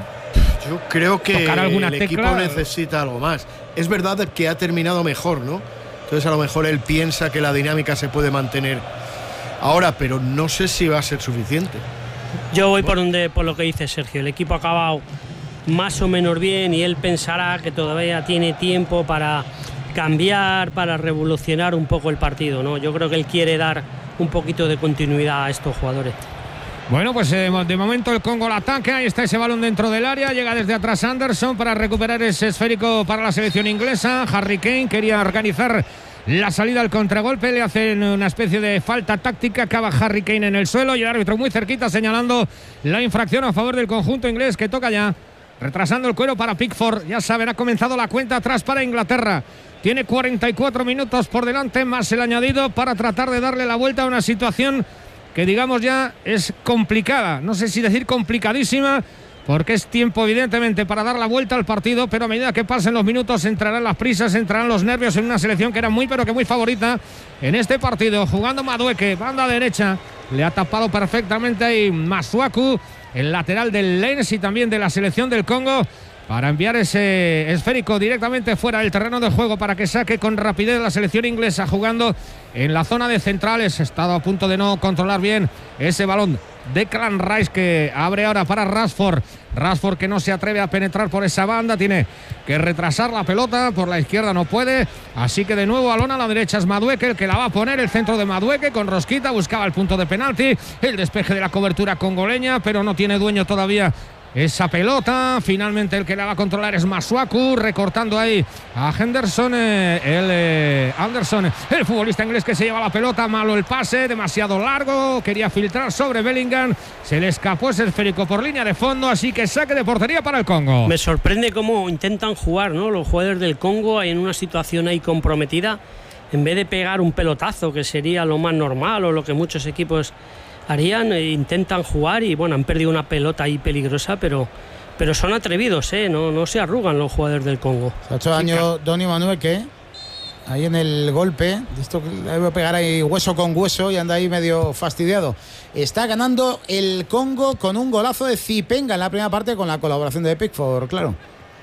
Yo creo que alguna el tecla. equipo necesita algo más. Es verdad que ha terminado mejor, ¿no? Entonces a lo mejor él piensa que la dinámica se puede mantener ahora, pero no sé si va a ser suficiente. Yo voy por, donde, por lo que dice Sergio. El equipo ha acabado más o menos bien y él pensará que todavía tiene tiempo para cambiar, para revolucionar un poco el partido, ¿no? Yo creo que él quiere dar un poquito de continuidad a estos jugadores. Bueno, pues eh, de momento el Congo al ataque. Ahí está ese balón dentro del área. Llega desde atrás Anderson para recuperar ese esférico para la selección inglesa. Harry Kane quería organizar la salida al contragolpe. Le hacen una especie de falta táctica. Acaba Harry Kane en el suelo y el árbitro muy cerquita señalando la infracción a favor del conjunto inglés, que toca ya, retrasando el cuero para Pickford. Ya saben, ha comenzado la cuenta atrás para Inglaterra. Tiene cuarenta y cuatro minutos por delante, más el añadido para tratar de darle la vuelta a una situación que digamos ya es complicada, no sé si decir complicadísima, porque es tiempo evidentemente para dar la vuelta al partido, pero a medida que pasen los minutos entrarán las prisas, entrarán los nervios en una selección que era muy pero que muy favorita en este partido. Jugando Madueke, banda derecha, le ha tapado perfectamente ahí Masuaku, el lateral del Lens y también de la selección del Congo, para enviar ese esférico directamente fuera del terreno de juego para que saque con rapidez la selección inglesa, jugando en la zona de centrales. Ha estado a punto de no controlar bien ese balón. Declan Rice, que abre ahora para Rashford. Rashford, que no se atreve a penetrar por esa banda, tiene que retrasar la pelota, por la izquierda no puede, así que de nuevo balón a la derecha. Es Madueke el que la va a poner, el centro de Madueke con rosquita, buscaba el punto de penalti, el despeje de la cobertura congoleña, pero no tiene dueño todavía esa pelota. Finalmente el que la va a controlar es Masuaku, recortando ahí a Henderson, eh, el eh, Anderson, el futbolista inglés que se lleva la pelota. Malo el pase, demasiado largo, quería filtrar sobre Bellingham, se le escapó ese esférico por línea de fondo, así que saque de portería para el Congo. Me sorprende cómo intentan jugar, ¿no?, los jugadores del Congo en una situación ahí comprometida, en vez de pegar un pelotazo, que sería lo más normal o lo que muchos equipos harían, e intentan jugar y bueno, han perdido una pelota ahí peligrosa, pero, pero son atrevidos, ¿eh? no, no se arrugan los jugadores del Congo. Se ha hecho daño Donny Madueke ahí en el golpe, esto debe pegar ahí hueso con hueso y anda ahí medio fastidiado. Está ganando el Congo con un golazo de Zipenga en la primera parte, con la colaboración de Pickford, claro.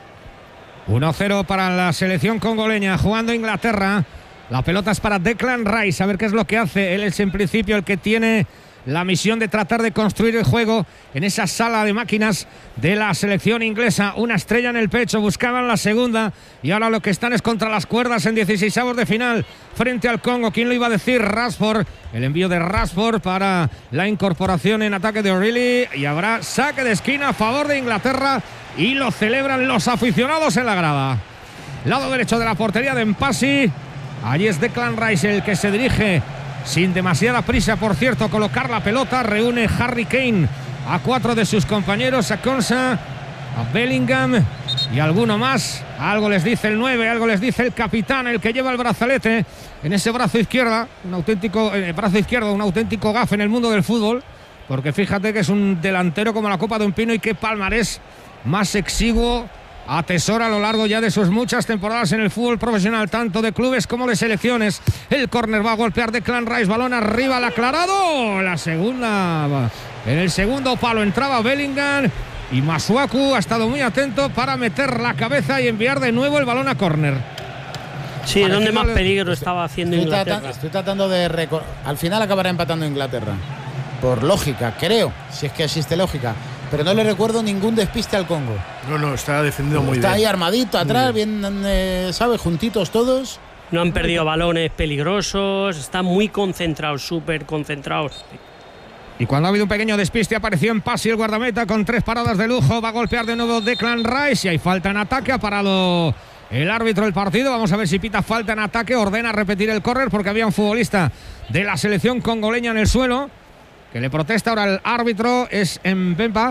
uno cero para la selección congoleña, jugando Inglaterra. La pelota es para Declan Rice, a ver qué es lo que hace. Él es en principio el que tiene la misión de tratar de construir el juego en esa sala de máquinas de la selección inglesa. Una estrella en el pecho, buscaban la segunda y ahora lo que están es contra las cuerdas en dieciseisavos de final frente al Congo. ¿Quién lo iba a decir? Rashford, el envío de Rashford para la incorporación en ataque de O'Reilly, y habrá saque de esquina a favor de Inglaterra y lo celebran los aficionados en la grada. Lado derecho de la portería de Mpasi, allí es Declan Rice el que se dirige sin demasiada prisa, por cierto, a colocar la pelota. Reúne Harry Kane a cuatro de sus compañeros, a Konsa, a Bellingham y alguno más. Algo les dice el nueve, algo les dice el capitán, el que lleva el brazalete en ese brazo izquierdo, un auténtico eh, brazo izquierdo, un auténtico gafe en el mundo del fútbol, porque fíjate que es un delantero como la copa de un pino, y qué palmarés más exiguo atesora a lo largo ya de sus muchas temporadas en el fútbol profesional, tanto de clubes como de selecciones. El córner va a golpear Declan Rice, balón arriba, el aclarado, la segunda, en el segundo palo entraba Bellingham y Masuaku ha estado muy atento para meter la cabeza y enviar de nuevo el balón a córner. Sí, es donde más peligro estaba haciendo estoy Inglaterra. Tratando, estoy tratando de recordar, al final acabará empatando Inglaterra, por lógica, creo, si es que existe lógica. Pero no le recuerdo ningún despiste al Congo. No, no, está defendiendo muy bien. Está ahí armadito atrás, bien, bien eh, ¿sabes? Juntitos todos. No han perdido balones peligrosos, están muy concentrados, súper concentrados. Y cuando ha habido un pequeño despiste, apareció en Pasi el guardameta con tres paradas de lujo. Va a golpear de nuevo Declan Rice y hay falta en ataque. Ha parado el árbitro del partido. Vamos a ver si pita falta en ataque. Ordena repetir el córner porque había un futbolista de la selección congoleña en el suelo que le protesta ahora el árbitro. Es Mbemba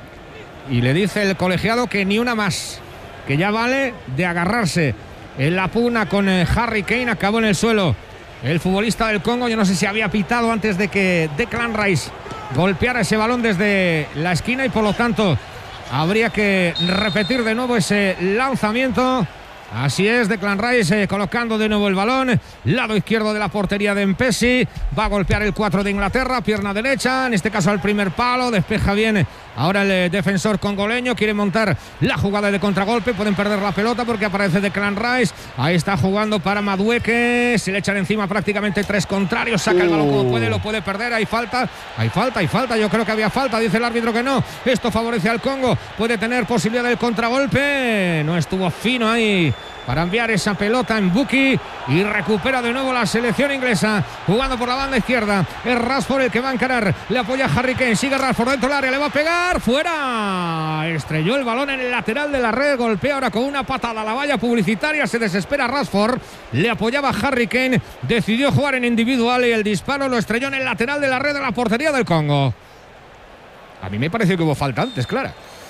y le dice el colegiado que ni una más, que ya vale de agarrarse en la pugna con Harry Kane. Acabó en el suelo el futbolista del Congo. Yo no sé si había pitado antes de que Declan Rice golpear ese balón desde la esquina y por lo tanto habría que repetir de nuevo ese lanzamiento. Así es, Declan Rice eh, colocando de nuevo el balón, lado izquierdo de la portería de Mpesi, va a golpear el cuatro de Inglaterra, pierna derecha, en este caso al primer palo, despeja bien ahora el eh, defensor congoleño, quiere montar la jugada de contragolpe, pueden perder la pelota porque aparece Declan Rice, ahí está jugando para Madueke, se le echan encima prácticamente tres contrarios, saca el balón como puede, lo puede perder, hay falta, hay falta, hay falta, yo creo que había falta, dice el árbitro que no, esto favorece al Congo, puede tener posibilidad del contragolpe, no estuvo fino ahí para enviar esa pelota en Buki y recupera de nuevo la selección inglesa jugando por la banda izquierda. Es Rashford el que va a encarar, le apoya Harry Kane, sigue Rashford dentro del área, le va a pegar, fuera, estrelló el balón en el lateral de la red, golpea ahora con una patada a la valla publicitaria, se desespera Rashford, le apoyaba Harry Kane, decidió jugar en individual y el disparo lo estrelló en el lateral de la red de la portería del Congo. A mí me pareció que hubo falta antes, Clara.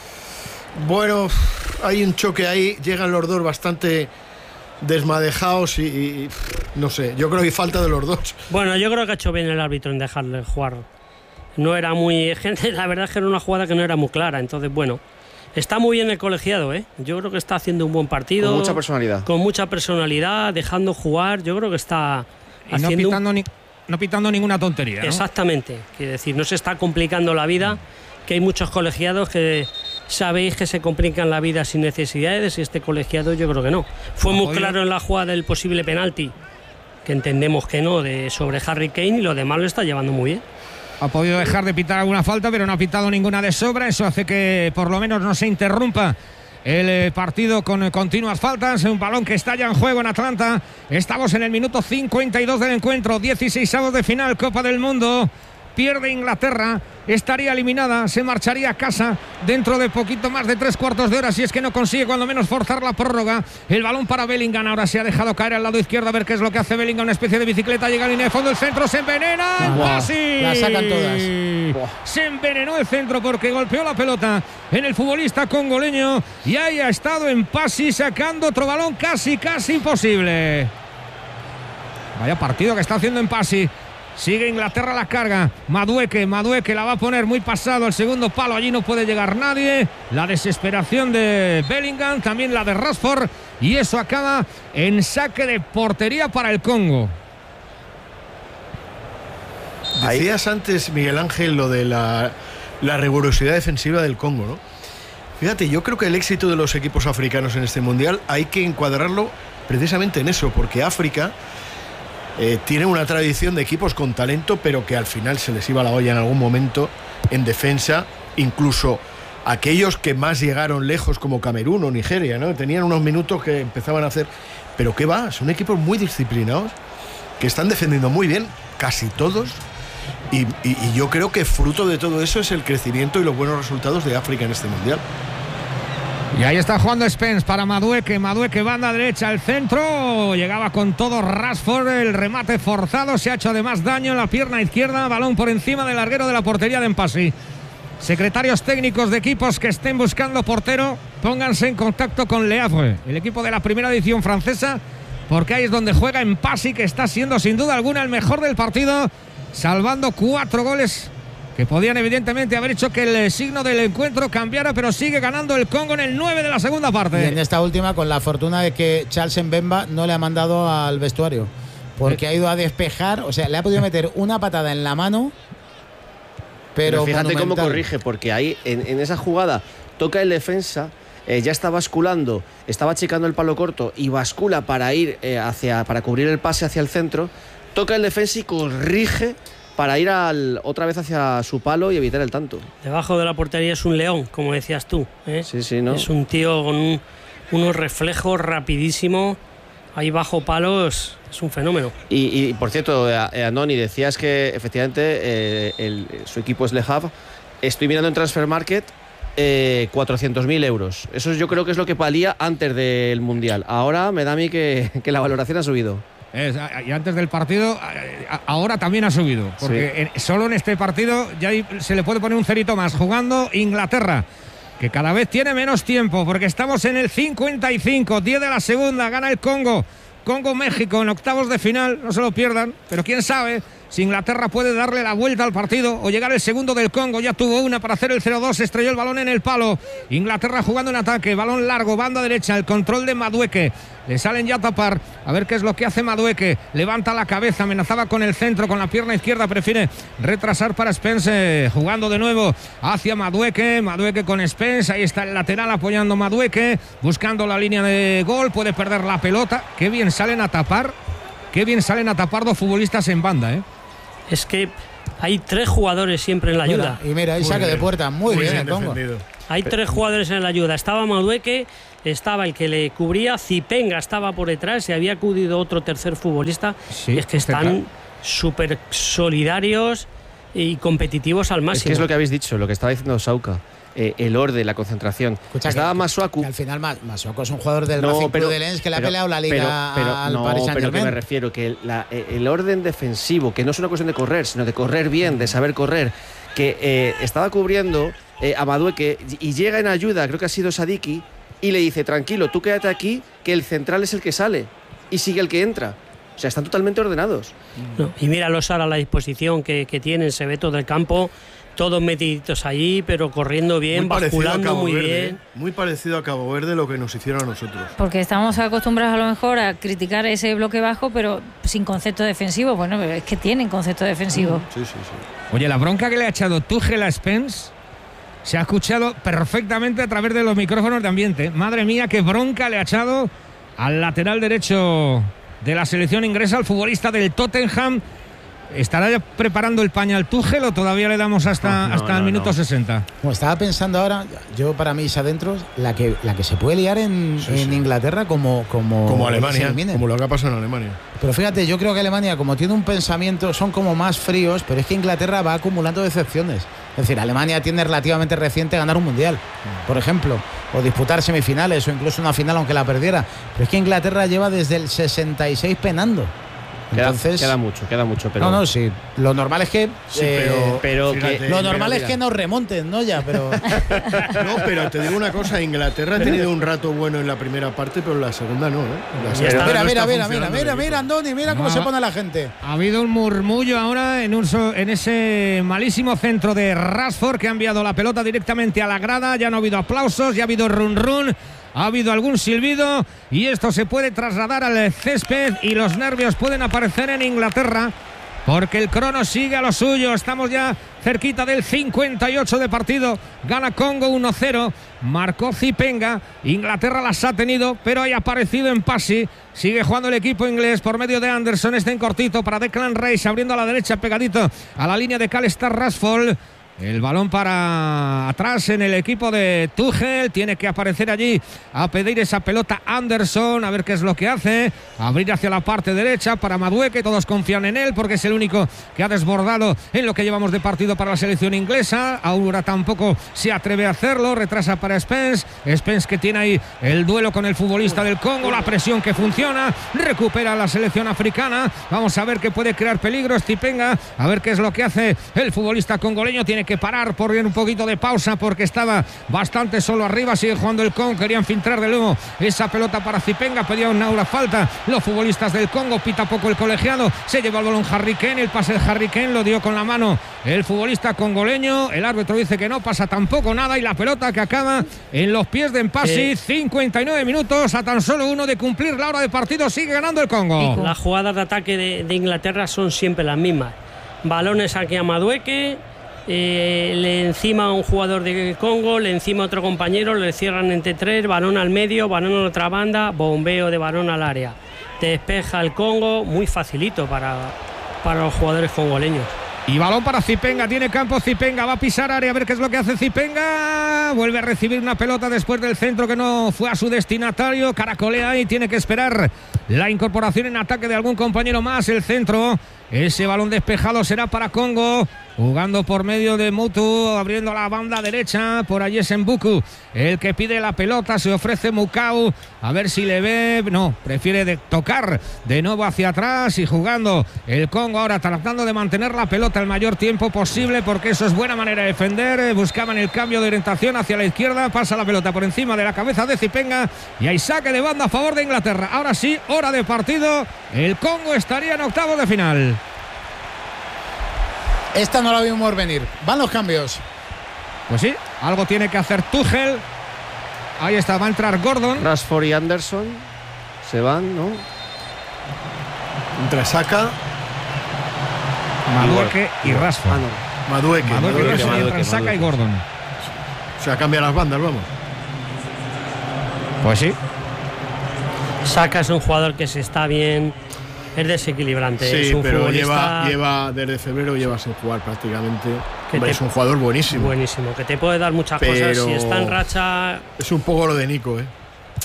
Bueno, hay un choque ahí, llegan los dos bastante desmadejados y, y no sé, yo creo que hay falta de los dos. Bueno, yo creo que ha hecho bien el árbitro en dejarle jugar. No era muy... La verdad es que era una jugada que no era muy clara, entonces bueno, está muy bien el colegiado, ¿eh? Yo creo que está haciendo un buen partido. Con mucha personalidad. Con mucha personalidad, dejando jugar, yo creo que está y haciendo... no pitando, ni, no pitando ninguna tontería, ¿no? Exactamente, quiere decir, no se está complicando la vida, que hay muchos colegiados que... Sabéis que se complican la vida sin necesidades y este colegiado yo creo que no. Fue muy claro en la jugada del posible penalti, que entendemos que no, de sobre Harry Kane, y lo demás lo está llevando muy bien. Ha podido dejar de pitar alguna falta, pero no ha pitado ninguna de sobra. Eso hace que por lo menos no se interrumpa el partido con continuas faltas. Un balón que está ya en juego en Atlanta. Estamos en el minuto cincuenta y dos del encuentro, dieciseisavos de final, Copa del Mundo. Pierde Inglaterra, estaría eliminada, se marcharía a casa dentro de poquito más de tres cuartos de hora si es que no consigue cuando menos forzar la prórroga. El balón para Bellingham, ahora se ha dejado caer al lado izquierdo, a ver qué es lo que hace Bellingham, una especie de bicicleta, llega a línea de fondo, el centro se envenena, ah, ¡Pasi! La sacan todas. Se envenenó el centro porque golpeó la pelota en el futbolista congoleño y ahí ha estado en Pasi sacando otro balón casi, casi imposible. Vaya partido que está haciendo en Pasi. Sigue Inglaterra la carga, Madueke, Madueke la va a poner muy pasado, el segundo palo, allí no puede llegar nadie, la desesperación de Bellingham, también la de Rashford, y eso acaba en saque de portería para el Congo. Decías antes, Miguel Ángel, lo de la, la rigurosidad defensiva del Congo, ¿no? Fíjate, yo creo que el éxito de los equipos africanos en este Mundial hay que encuadrarlo precisamente en eso, porque África... Eh, tiene una tradición de equipos con talento, pero que al final se les iba la olla en algún momento en defensa, incluso aquellos que más llegaron lejos como Camerún o Nigeria, ¿no? Tenían unos minutos que empezaban a hacer, pero qué va, son equipos muy disciplinados que están defendiendo muy bien, casi todos, y, y, y yo creo que fruto de todo eso es el crecimiento y los buenos resultados de África en este Mundial. Y ahí está jugando Spence para Madueke, Madueke banda derecha al centro, llegaba con todo Rashford, el remate forzado, se ha hecho además daño en la pierna izquierda, balón por encima del larguero de la portería de Mpasi. Secretarios técnicos de equipos que estén buscando portero, pónganse en contacto con Le Havre, el equipo de la primera edición francesa, porque ahí es donde juega Mpasi, que está siendo sin duda alguna el mejor del partido, salvando cuatro goles que podían evidentemente haber hecho que el signo del encuentro cambiara, pero sigue ganando el Congo en el nueve de la segunda parte. Y en esta última, con la fortuna de que Charles Mbemba no le ha mandado al vestuario, porque ha ido a despejar, o sea, le ha podido meter una patada en la mano, pero, pero fíjate monumental. Cómo corrige, porque ahí en, en esa jugada toca el defensa, eh, ya está basculando, estaba checando el palo corto y bascula para ir eh, hacia, para cubrir el pase hacia el centro, toca el defensa y corrige para ir al, otra vez hacia su palo y evitar el tanto. Debajo de la portería es un león, como decías tú, ¿eh? Sí, sí, ¿no? Es un tío con un, unos reflejos rapidísimo, ahí bajo palos, es un fenómeno. Y, y por cierto, Andoni, decías que efectivamente eh, el, su equipo es Le Havre. Estoy mirando en Transfer Market, eh, cuatrocientos mil euros. Eso yo creo que es lo que valía antes del Mundial. Ahora me da a mí que, que la valoración ha subido. Es, y antes del partido, ahora también ha subido, porque sí. en, solo en este partido ya hay, se le puede poner un cerito más. Jugando Inglaterra, que cada vez tiene menos tiempo, porque estamos en el cincuenta y cinco, diez de la segunda, gana el Congo. Congo-México en octavos de final, no se lo pierdan, pero quién sabe, si Inglaterra puede darle la vuelta al partido o llegar el segundo del Congo. Ya tuvo una para hacer el cero dos, estrelló el balón en el palo. Inglaterra jugando en ataque, balón largo, banda derecha, el control de Madueke. Le salen ya a tapar, a ver qué es lo que hace Madueke. Levanta la cabeza, amenazaba con el centro, con la pierna izquierda, prefiere retrasar para Spence, jugando de nuevo hacia Madueke. Madueke con Spence, ahí está el lateral apoyando Madueke, buscando la línea de gol, puede perder la pelota. Qué bien salen a tapar, qué bien salen a tapar dos futbolistas en banda, ¿eh? Es que hay tres jugadores siempre en la ayuda. Mira, y mira, ahí saque de puerta, muy, muy bien, bien el Congo. Hay tres jugadores en la ayuda. Estaba Madueke, estaba el que le cubría, Zipenga estaba por detrás y había acudido otro tercer futbolista. Sí, y es que están súper solidarios y competitivos al máximo. Es que es lo que habéis dicho, lo que estaba diciendo Sauca. Eh, el orden, la concentración. Escucha, estaba que, Masuaku. Que al final Masuaku es un jugador del no, Racing Club de Lens que le ha peleado la liga pero, pero, al no, Paris Saint-Germain. Pero que me refiero que la, el orden defensivo, que no es una cuestión de correr, sino de correr bien, de saber correr, que eh, estaba cubriendo eh, a Madueke y llega en ayuda, creo que ha sido Sadiki, y le dice, tranquilo, tú quédate aquí, que el central es el que sale y sigue el que entra. O sea, están totalmente ordenados. No, y míralos ahora a la disposición que, que tienen, se ve todo el campo, todos metiditos allí, pero corriendo bien, muy basculando muy Verde, bien. ¿eh? Muy parecido a Cabo Verde lo que nos hicieron a nosotros. Porque estamos acostumbrados a lo mejor a criticar ese bloque bajo, pero sin concepto defensivo. Bueno, es que tienen concepto defensivo. Sí, sí, sí. Oye, la bronca que le ha echado Tuchel a Spence se ha escuchado perfectamente a través de los micrófonos de ambiente. Madre mía, qué bronca le ha echado al lateral derecho de la selección inglesa, al futbolista del Tottenham. ¿Estará ya preparando el pañal Tuchel o todavía le damos hasta, no, hasta no, el minuto no. sesenta? Como estaba pensando ahora, yo para mí es adentro la que, la que se puede liar en, sí, en sí. Inglaterra como, como, como Alemania, como lo que ha pasado en Alemania. Pero fíjate, yo creo que Alemania, como tiene un pensamiento, son como más fríos, pero es que Inglaterra va acumulando decepciones. Es decir, Alemania tiene relativamente reciente ganar un mundial, por ejemplo, o disputar semifinales o incluso una final aunque la perdiera. Pero es que Inglaterra lleva desde el sesenta y seis penando. Entonces, queda, queda mucho, queda mucho, pero no, no, sí. Lo normal es que, sí, pero, eh, pero fíjate, que, lo normal pero, es que nos remonten, ¿no? Ya, pero no, pero te digo una cosa, Inglaterra ha tenido un rato bueno en la primera parte, pero en la segunda no, ¿eh? La segunda mira, no mira, mira, mira, mira, mira, Andoni, mira no, cómo se pone la gente. Ha habido un murmullo ahora en, un, en ese malísimo centro de Rashford que ha enviado la pelota directamente a la grada. Ya no ha habido aplausos, ya ha habido run run. Ha habido algún silbido y esto se puede trasladar al césped y los nervios pueden aparecer en Inglaterra porque el crono sigue a lo suyo. Estamos ya cerquita del cincuenta y ocho de partido. Gana Congo uno cero. Marcó Zipenga. Inglaterra las ha tenido, pero ha aparecido en Pasi. Sigue jugando el equipo inglés por medio de Anderson. Está en cortito para Declan Rice, abriendo a la derecha, pegadito a la línea de Cal está Rashford. El balón para atrás en el equipo de Tuchel. Tiene que aparecer allí a pedir esa pelota Anderson. A ver qué es lo que hace. Abrir hacia la parte derecha para Madueke. Todos confían en él porque es el único que ha desbordado en lo que llevamos de partido para la selección inglesa. Ahora tampoco se atreve a hacerlo. Retrasa para Spence. Spence que tiene ahí el duelo con el futbolista del Congo. La presión que funciona. Recupera la selección africana. Vamos a ver qué puede crear peligro Zipenga. A ver qué es lo que hace el futbolista congoleño. Tiene que parar por un poquito de pausa porque estaba bastante solo arriba. Sigue jugando el Congo, querían filtrar de nuevo esa pelota para Zipenga, pedía una falta los futbolistas del Congo, pita poco el colegiado, se lleva el balón Harry Kane, el pase de Harry Kane lo dio con la mano el futbolista congoleño, el árbitro dice que no pasa tampoco nada y la pelota que acaba en los pies de Mpasi. eh. cincuenta y nueve minutos a tan solo uno de cumplir la hora de partido, sigue ganando el Congo. Las jugadas de ataque de, de Inglaterra son siempre las mismas, balones aquí a Madueke, Eh, le encima a un jugador de Congo, le encima a otro compañero, le cierran entre tres, balón al medio, balón a la otra banda, bombeo de balón al área, despeja el Congo, muy facilito para, para los jugadores congoleños. Y balón para Zipenga, tiene campo Zipenga, va a pisar área, a ver qué es lo que hace Zipenga, vuelve a recibir una pelota después del centro que no fue a su destinatario, caracolea y tiene que esperar la incorporación en ataque de algún compañero más, el centro, ese balón despejado será para Congo, jugando por medio de Mutu, abriendo la banda derecha, por allí es Mbuku, el que pide la pelota, se ofrece Mukau, a ver si le ve, no, prefiere de tocar de nuevo hacia atrás y jugando el Congo ahora tratando de mantener la pelota el mayor tiempo posible porque eso es buena manera de defender, buscaban el cambio de orientación hacia la izquierda, pasa la pelota por encima de la cabeza de Zipenga y hay saque de banda a favor de Inglaterra. Ahora sí, hora de partido, el Congo estaría en octavos de final. Esta no la vimos venir. Van los cambios. Pues sí, algo tiene que hacer Tuchel. Ahí está, va a entrar Gordon. Rashford y Anderson se van, ¿no? Entra Saka, Madueke y Rashford. Ah, no. Madueke, Madueke, Madueke, Rashford, y Madueke, entran Saka y Gordon. O sea, cambia las bandas, vamos. Pues sí. Saka es un jugador que se está bien, es desequilibrante. Sí, es un pero futbolista lleva, lleva desde febrero lleva sin jugar prácticamente. que Hombre, te- es un jugador buenísimo. Buenísimo, que te puede dar muchas Pero cosas. Si está en racha, Es un poco lo de Nico, ¿eh?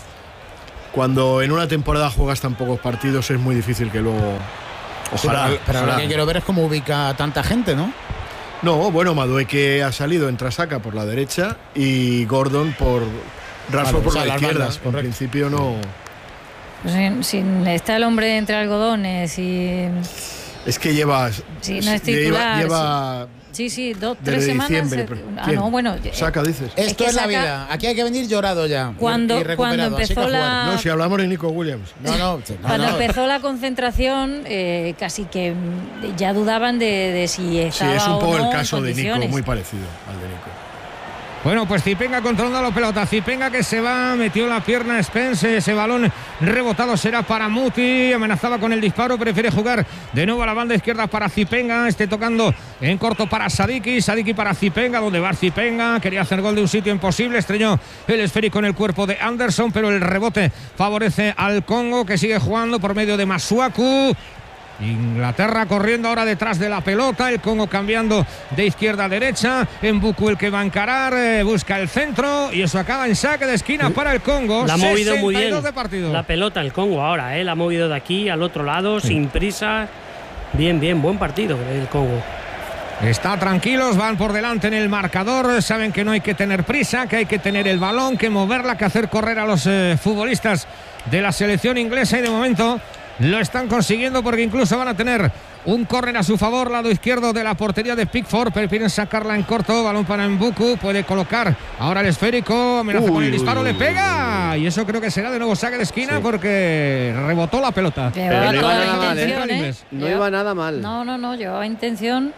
Cuando en una temporada juegas tan pocos partidos es muy difícil que luego... Ojalá. Pero, pero ojalá. lo que quiero ver es cómo ubica a tanta gente, ¿no? No, bueno, Madueke ha salido, entra Saka por la derecha y Gordon por Rashford Vale, por o sea, la las izquierda. bandas, en correcto. principio no... Pues sin, sin- está el hombre entre algodones y. Es que lleva... Sí, no es lleva- titular, lleva Sí, sí, dos, desde tres semanas. diciembre, eh, pero- Ah, ¿quién? no, bueno. eh, Saka, dices. Es Esto que es la Saka- vida. Aquí hay que venir llorado ya. y- Cuando- y recuperado, cuando así que empezó a jugar. la- No, si hablamos de Nico Williams. No, no, no, Cuando no. empezó la concentración, eh, casi que mm, ya dudaban de, de si Sí, estaba es un o poco no el en caso de Nico, condiciones. muy parecido al de Nico. Bueno, pues Zipenga controlando la pelota. Zipenga que se va, metió la pierna a Spence. Ese balón rebotado será para Muti. Amenazaba con el disparo, prefiere jugar de nuevo a la banda izquierda para Zipenga. Este tocando en corto para Sadiki. Sadiki para Zipenga, donde va Zipenga. Quería hacer gol de un sitio imposible. Estrelló el esférico en el cuerpo de Anderson, pero el rebote favorece al Congo, que sigue jugando por medio de Masuaku. Inglaterra corriendo ahora detrás de la pelota, el Congo cambiando de izquierda a derecha, Mbuku el que va a encarar, eh, busca el centro y eso acaba en saque de esquina para el Congo. la ha movido muy sesenta y bien dos de partido. la pelota el Congo ahora, ¿eh? La ha movido de aquí al otro lado, Sí. sin prisa. Bien, bien, buen partido el Congo. Está tranquilos, van por delante en el marcador, saben que no hay que tener prisa, que hay que tener el balón, que moverla, que hacer correr a los eh, futbolistas de la selección inglesa y de momento lo están consiguiendo porque incluso van a tener un córner a su favor, lado izquierdo de la portería de Pickford, prefieren sacarla en corto, balón para Mbuku, puede colocar ahora el esférico, amenaza Uy, con el disparo, uy, le uy, pega y eso creo que será de nuevo saque de esquina Sí. porque rebotó la pelota. Llevaba Pero no toda iba la nada mal, ¿eh? intención, ¿eh? Inglés. No Lleva- iba nada mal. No, no, no, llevaba intención.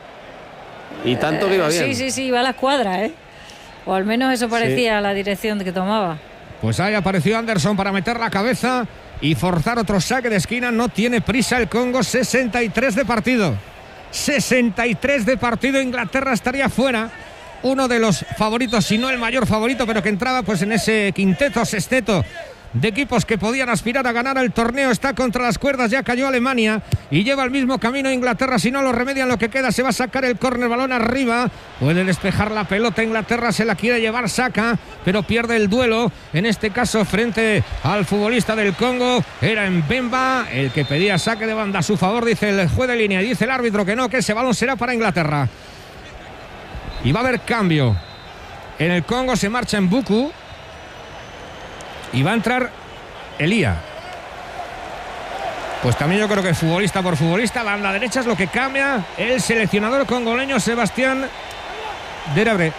Y tanto que iba Eh, bien. Sí, sí, sí, iba a la escuadra, ¿eh? O al menos eso parecía la dirección que tomaba. Pues ahí apareció Anderson para meter la cabeza y forzar otro saque de esquina. No tiene prisa el Congo, sesenta y tres de partido. sesenta y tres de partido, Inglaterra estaría fuera. Uno de los favoritos, si no el mayor favorito, pero que entraba pues en ese quinteto, sexteto de equipos que podían aspirar a ganar el torneo. Está contra las cuerdas, ya cayó Alemania y lleva el mismo camino Inglaterra. Si no lo remedian, lo que queda, se va a sacar el córner, balón arriba, puede despejar la pelota Inglaterra, se la quiere llevar, saca, pero pierde el duelo, en este caso frente al futbolista del Congo. Era Mbemba el que pedía saque de banda a su favor, dice el juez de línea, y dice el árbitro que no, que ese balón será para Inglaterra. Y va a haber cambio en el Congo, se marcha en Mbuku y va a entrar Elía. Pues también yo creo que futbolista por futbolista, banda derecha es lo que cambia el seleccionador congoleño Sebastián Derabre.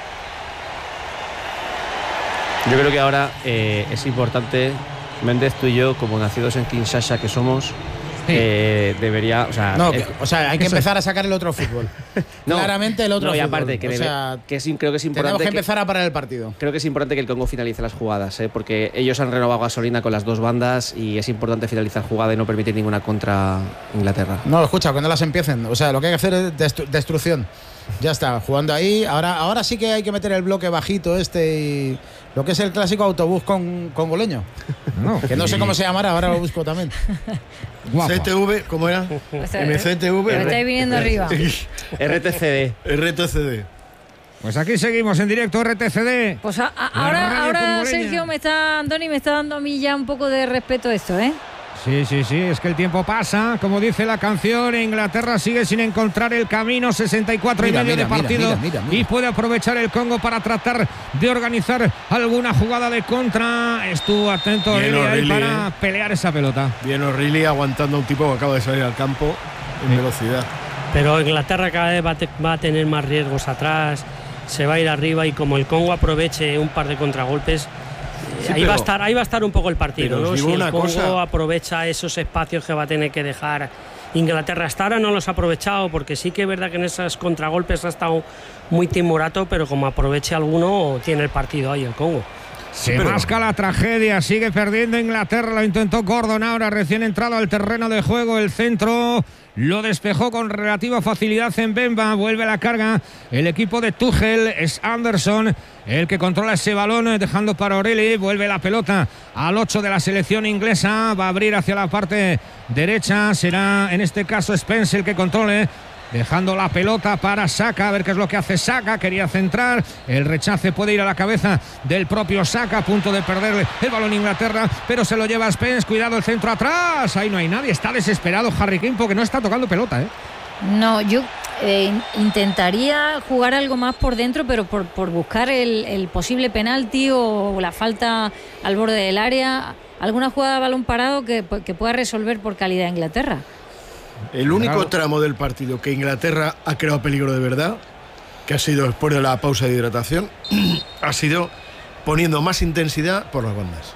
Yo creo que ahora eh, es importante, Méndez, tú y yo, como nacidos en Kinshasa que somos, eh, debería, o sea, No, eh, que- o sea, hay que eso- empezar a sacar el otro fútbol. No, Claramente el otro no, y fútbol. aparte, que, o debe- sea, que es, creo que es importante. tenemos que empezar a parar el partido. Creo que es importante que el Congo finalice las jugadas, ¿eh? Porque ellos han renovado gasolina con las dos bandas y es importante finalizar jugada y no permitir ninguna contra Inglaterra. No, escucha, cuando las empiecen. O sea, lo que hay que hacer es destru- destrucción. Ya está, jugando ahí. Ahora, ahora sí que hay que meter el bloque bajito este y lo que es el clásico autobús con, congoleño. No, que no sé y- cómo se llamará, ahora lo busco también. Guapa. C T V, ¿cómo era? O sea, M C T V. me estáis viniendo arriba. R T C D. R T C D. Pues aquí seguimos en directo R T C D. Pues a- a- La ahora, radio ahora congoleña. Sergio me está, Andoni me está dando a mí ya un poco de respeto esto, ¿eh? Sí, sí, sí, es que el tiempo pasa, como dice la canción, Inglaterra sigue sin encontrar el camino, sesenta y cuatro Mira, y medio mira, de partido, mira, mira, mira. y puede aprovechar el Congo para tratar de organizar alguna jugada de contra. Estuvo atento Bien O'Reilly ahí O'Reilly, para eh. pelear esa pelota. Bien O'Reilly aguantando a un tipo que acaba de salir al campo en velocidad. Pero Inglaterra cada vez va a, te- va a tener más riesgos atrás, se va a ir arriba y como el Congo aproveche un par de contragolpes, Sí, ahí, va a estar, ahí va a estar un poco el partido, ¿no? Si el Congo cosa. aprovecha esos espacios que va a tener que dejar Inglaterra. Hasta ahora no los ha aprovechado, porque sí que es verdad que en esos contragolpes ha estado muy timorato, pero como aproveche alguno, tiene el partido ahí el Congo. Se masca la tragedia, sigue perdiendo Inglaterra, lo intentó Gordon ahora recién entrado al terreno de juego, el centro lo despejó con relativa facilidad en Bemba, vuelve la carga el equipo de Tuchel, es Anderson el que controla ese balón dejando para O'Reilly, vuelve la pelota al ocho de la selección inglesa, va a abrir hacia la parte derecha, será en este caso Spence el que controle, dejando la pelota para Saka, a ver qué es lo que hace Saka, quería centrar, el rechace puede ir a la cabeza del propio Saka, a punto de perder el balón Inglaterra, pero se lo lleva Spence, cuidado el centro atrás, ahí no hay nadie, está desesperado Harry Kane porque no está tocando pelota, ¿eh? No, yo eh, intentaría jugar algo más por dentro, pero por, por buscar el, el posible penalti o la falta al borde del área, alguna jugada de balón parado que, que pueda resolver por calidad Inglaterra. El único tramo del partido que Inglaterra ha creado peligro de verdad, que ha sido después de la pausa de hidratación, ha sido poniendo más intensidad por las bandas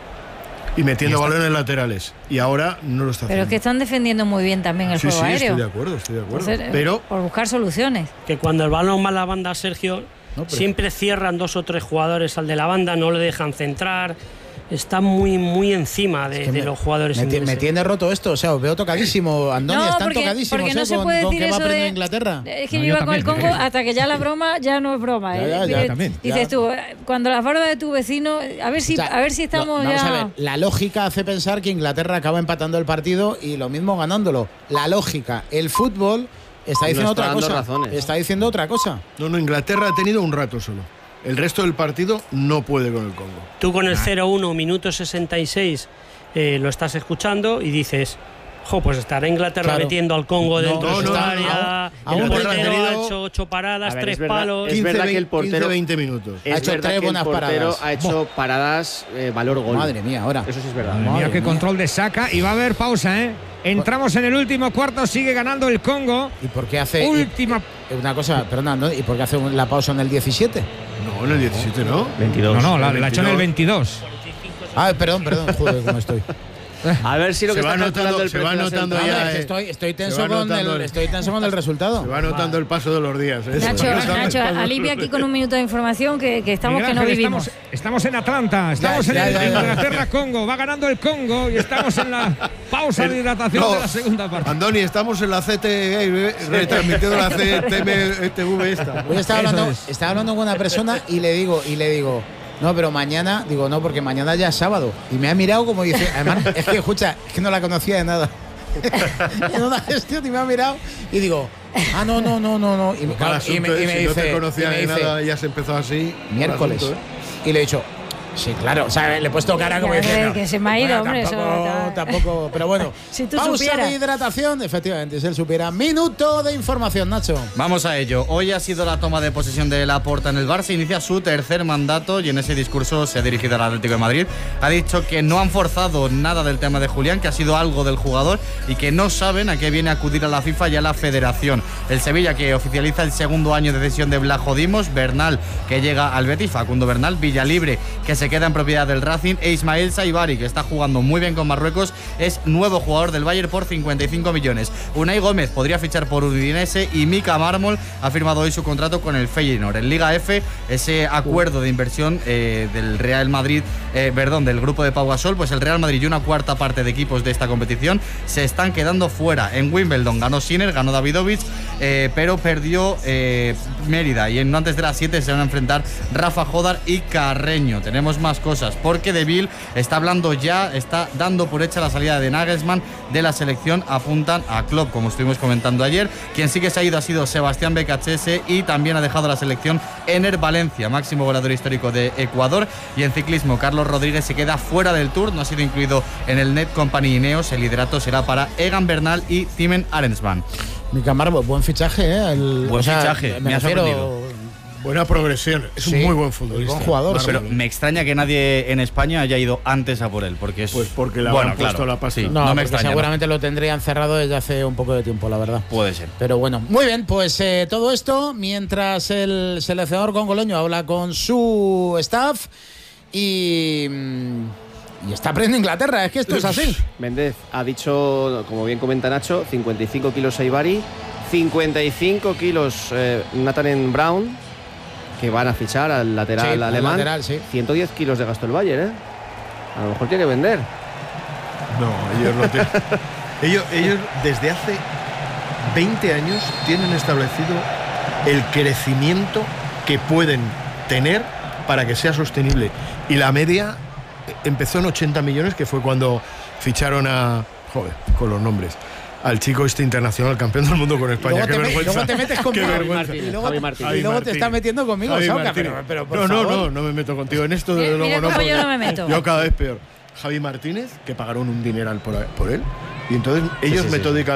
y metiendo y balones laterales. Y ahora no lo está haciendo. Pero es que están defendiendo muy bien también el sí, juego sí, aéreo. Estoy de acuerdo, estoy de acuerdo. Entonces, pero por buscar soluciones. Que cuando el balón va a la banda, Sergio, no, pero... siempre cierran dos o tres jugadores al de la banda, no le dejan centrar. Está muy muy encima de, es que me, de los jugadores me, ingleses. Me tiene roto esto, o sea, os veo tocadísimo, Andoni, no, están porque, tocadísimos porque no ¿eh? se con, puede con decir que va eso de Inglaterra. Es que no, yo iba yo con el Congo también. hasta que ya la broma ya no es broma. Ya, ¿eh? ya, ya, dices, también, dices ya. tú, cuando las barbas de tu vecino, a ver si, o sea, a ver si estamos no, vamos ya... a ver, la lógica hace pensar que Inglaterra acaba empatando el partido y lo mismo ganándolo. La lógica, el fútbol está diciendo está otra cosa. Razones. Está diciendo otra cosa. No, no, Inglaterra ha tenido un rato solo. El resto del partido no puede con el Congo. Tú con el cero uno, minuto sesenta y seis, eh, lo estás escuchando y dices, jo, pues estará Inglaterra claro. metiendo al Congo dentro no, de no, esta área. No, el no, portero tenido... ha hecho ocho paradas, ver, tres es verdad, palos. Es verdad que el portero. quince, veinte minutos. Es ha hecho verdad tres que buenas el portero paradas. ha hecho Buah. paradas eh, valor gol. Madre mía, ahora. Eso sí es verdad. Madre mía, qué control de Saka. Y va a haber pausa, ¿eh? Entramos en el último cuarto, sigue ganando el Congo. ¿Y por qué hace. Última. Y, una cosa, perdona, ¿no? ¿Y por qué hace la pausa en el diecisiete? No, en el diecisiete no. veintidós. No, no, la, la ha hecho en el veintidós. Ah, perdón, perdón, joder, cómo estoy. A ver si lo se que va está notando, el se va notando ya. Eh, estoy, estoy, tenso con el, el, estoy tenso con el resultado. Se va notando el paso de los días. ¿eh? Nacho, Nacho alivia aquí con un minuto de información que, que estamos Miguel que no Ángel, vivimos. Estamos, estamos en Atlanta, estamos ya, en ya, el Inglaterra-Congo, va ganando el Congo y estamos en la pausa el, de hidratación no, de la segunda parte. Andoni, estamos en la C T E, retransmitiendo la C T V esta. Hoy estaba hablando, estaba hablando con una persona y le digo, y le digo. No, pero mañana, digo, no, porque mañana ya es sábado. Y me ha mirado como dice, además, es que escucha, es que no la conocía de nada. En una gestión y me ha mirado y digo, ah, no, no, no, no, no. Y, claro, y, me, y me si dice, no te conocía de dice, nada, ya se empezó así. Miércoles. Asunto, ¿eh? Y le he dicho, sí, claro, o sea, le he puesto cara como diciendo. Que se me ha ido, bueno, hombre, tampoco, eso. Tampoco, pero bueno. Si tú pausa supieras. de hidratación, efectivamente, si él supiera. Minuto de información, Nacho. Vamos a ello. Hoy ha sido la toma de posesión de Laporta en el Barça. Inicia su tercer mandato y en ese discurso se ha dirigido al Atlético de Madrid. Ha dicho que no han forzado nada del tema de Julián, que ha sido algo del jugador y que no saben a qué viene a acudir a la FIFA y a la Federación. El Sevilla, que oficializa el segundo año de cesión de Blajo Dimos, Bernal, que llega al Betis, Facundo Bernal, Villalibre, que se queda en propiedad del Racing, e Ismael Saibari, que está jugando muy bien con Marruecos, es nuevo jugador del Bayern por cincuenta y cinco millones. Unai Gómez podría fichar por Udinese y Mika Mármol ha firmado hoy su contrato con el Feyenoord. En Liga F, ese acuerdo de inversión eh, del Real Madrid, eh, perdón, del grupo de Pau Gasol, pues el Real Madrid y una cuarta parte de equipos de esta competición se están quedando fuera. En Wimbledon ganó Sinner, ganó Davidovich, eh, pero perdió eh, Mérida, y en antes de las siete se van a enfrentar Rafa Jodar y Carreño. Tenemos más cosas, porque De Ville está hablando ya, está dando por hecha la salida de Nagelsmann de la selección. Apuntan a Klopp, como estuvimos comentando ayer. Quien sí que se ha ido ha sido Sebastián Becachese, y también ha dejado la selección Ener Valencia, máximo goleador histórico de Ecuador. Y en ciclismo, Carlos Rodríguez se queda fuera del Tour, no ha sido incluido en el Net Company Ineos. El liderato será para Egan Bernal y Timen Arensman. Mika Mármol, buen fichaje, ¿eh? El, buen o sea, fichaje, me, me ha sorprendido. Buena progresión, es sí, un muy buen futbolista. Buen jugador, Mármol. Pero me extraña que nadie en España haya ido antes a por él, porque es. Pues porque le bueno, han puesto claro, la pasta. Sí, no, no me extraña. Seguramente no. lo tendrían cerrado desde hace un poco de tiempo, la verdad. Puede ser. Pero bueno, muy bien, pues eh, todo esto mientras el seleccionador congoleño habla con su staff. Y, y está perdiendo Inglaterra, es que esto es así. Méndez ha dicho, como bien comenta Nacho, cincuenta y cinco kilos Eibari, cincuenta y cinco kilos eh, Nathan Brown, que van a fichar al lateral sí, alemán. Lateral, sí. ciento diez kilos de gasto el Bayern, ¿eh? A lo mejor tiene que vender. No, ellos no tienen. ellos, ellos desde hace veinte años tienen establecido el crecimiento que pueden tener para que sea sostenible. Y la media empezó en ochenta millones, que fue cuando ficharon a... Joder, con los nombres. Al chico este internacional, campeón del mundo con España. Qué vergüenza. Luego te metes conmigo. Qué vergüenza. Y luego, Javi Martínez. y luego te estás metiendo conmigo, Javi Sauca, Martínez. pero, pero por no, no, favor. no, no me meto contigo en esto, desde Mira, luego mira no. cómo yo porque no me meto. Yo cada vez peor. Javi Martínez, que pagaron un dineral por, por él. Y entonces ellos sí, sí, metódicamente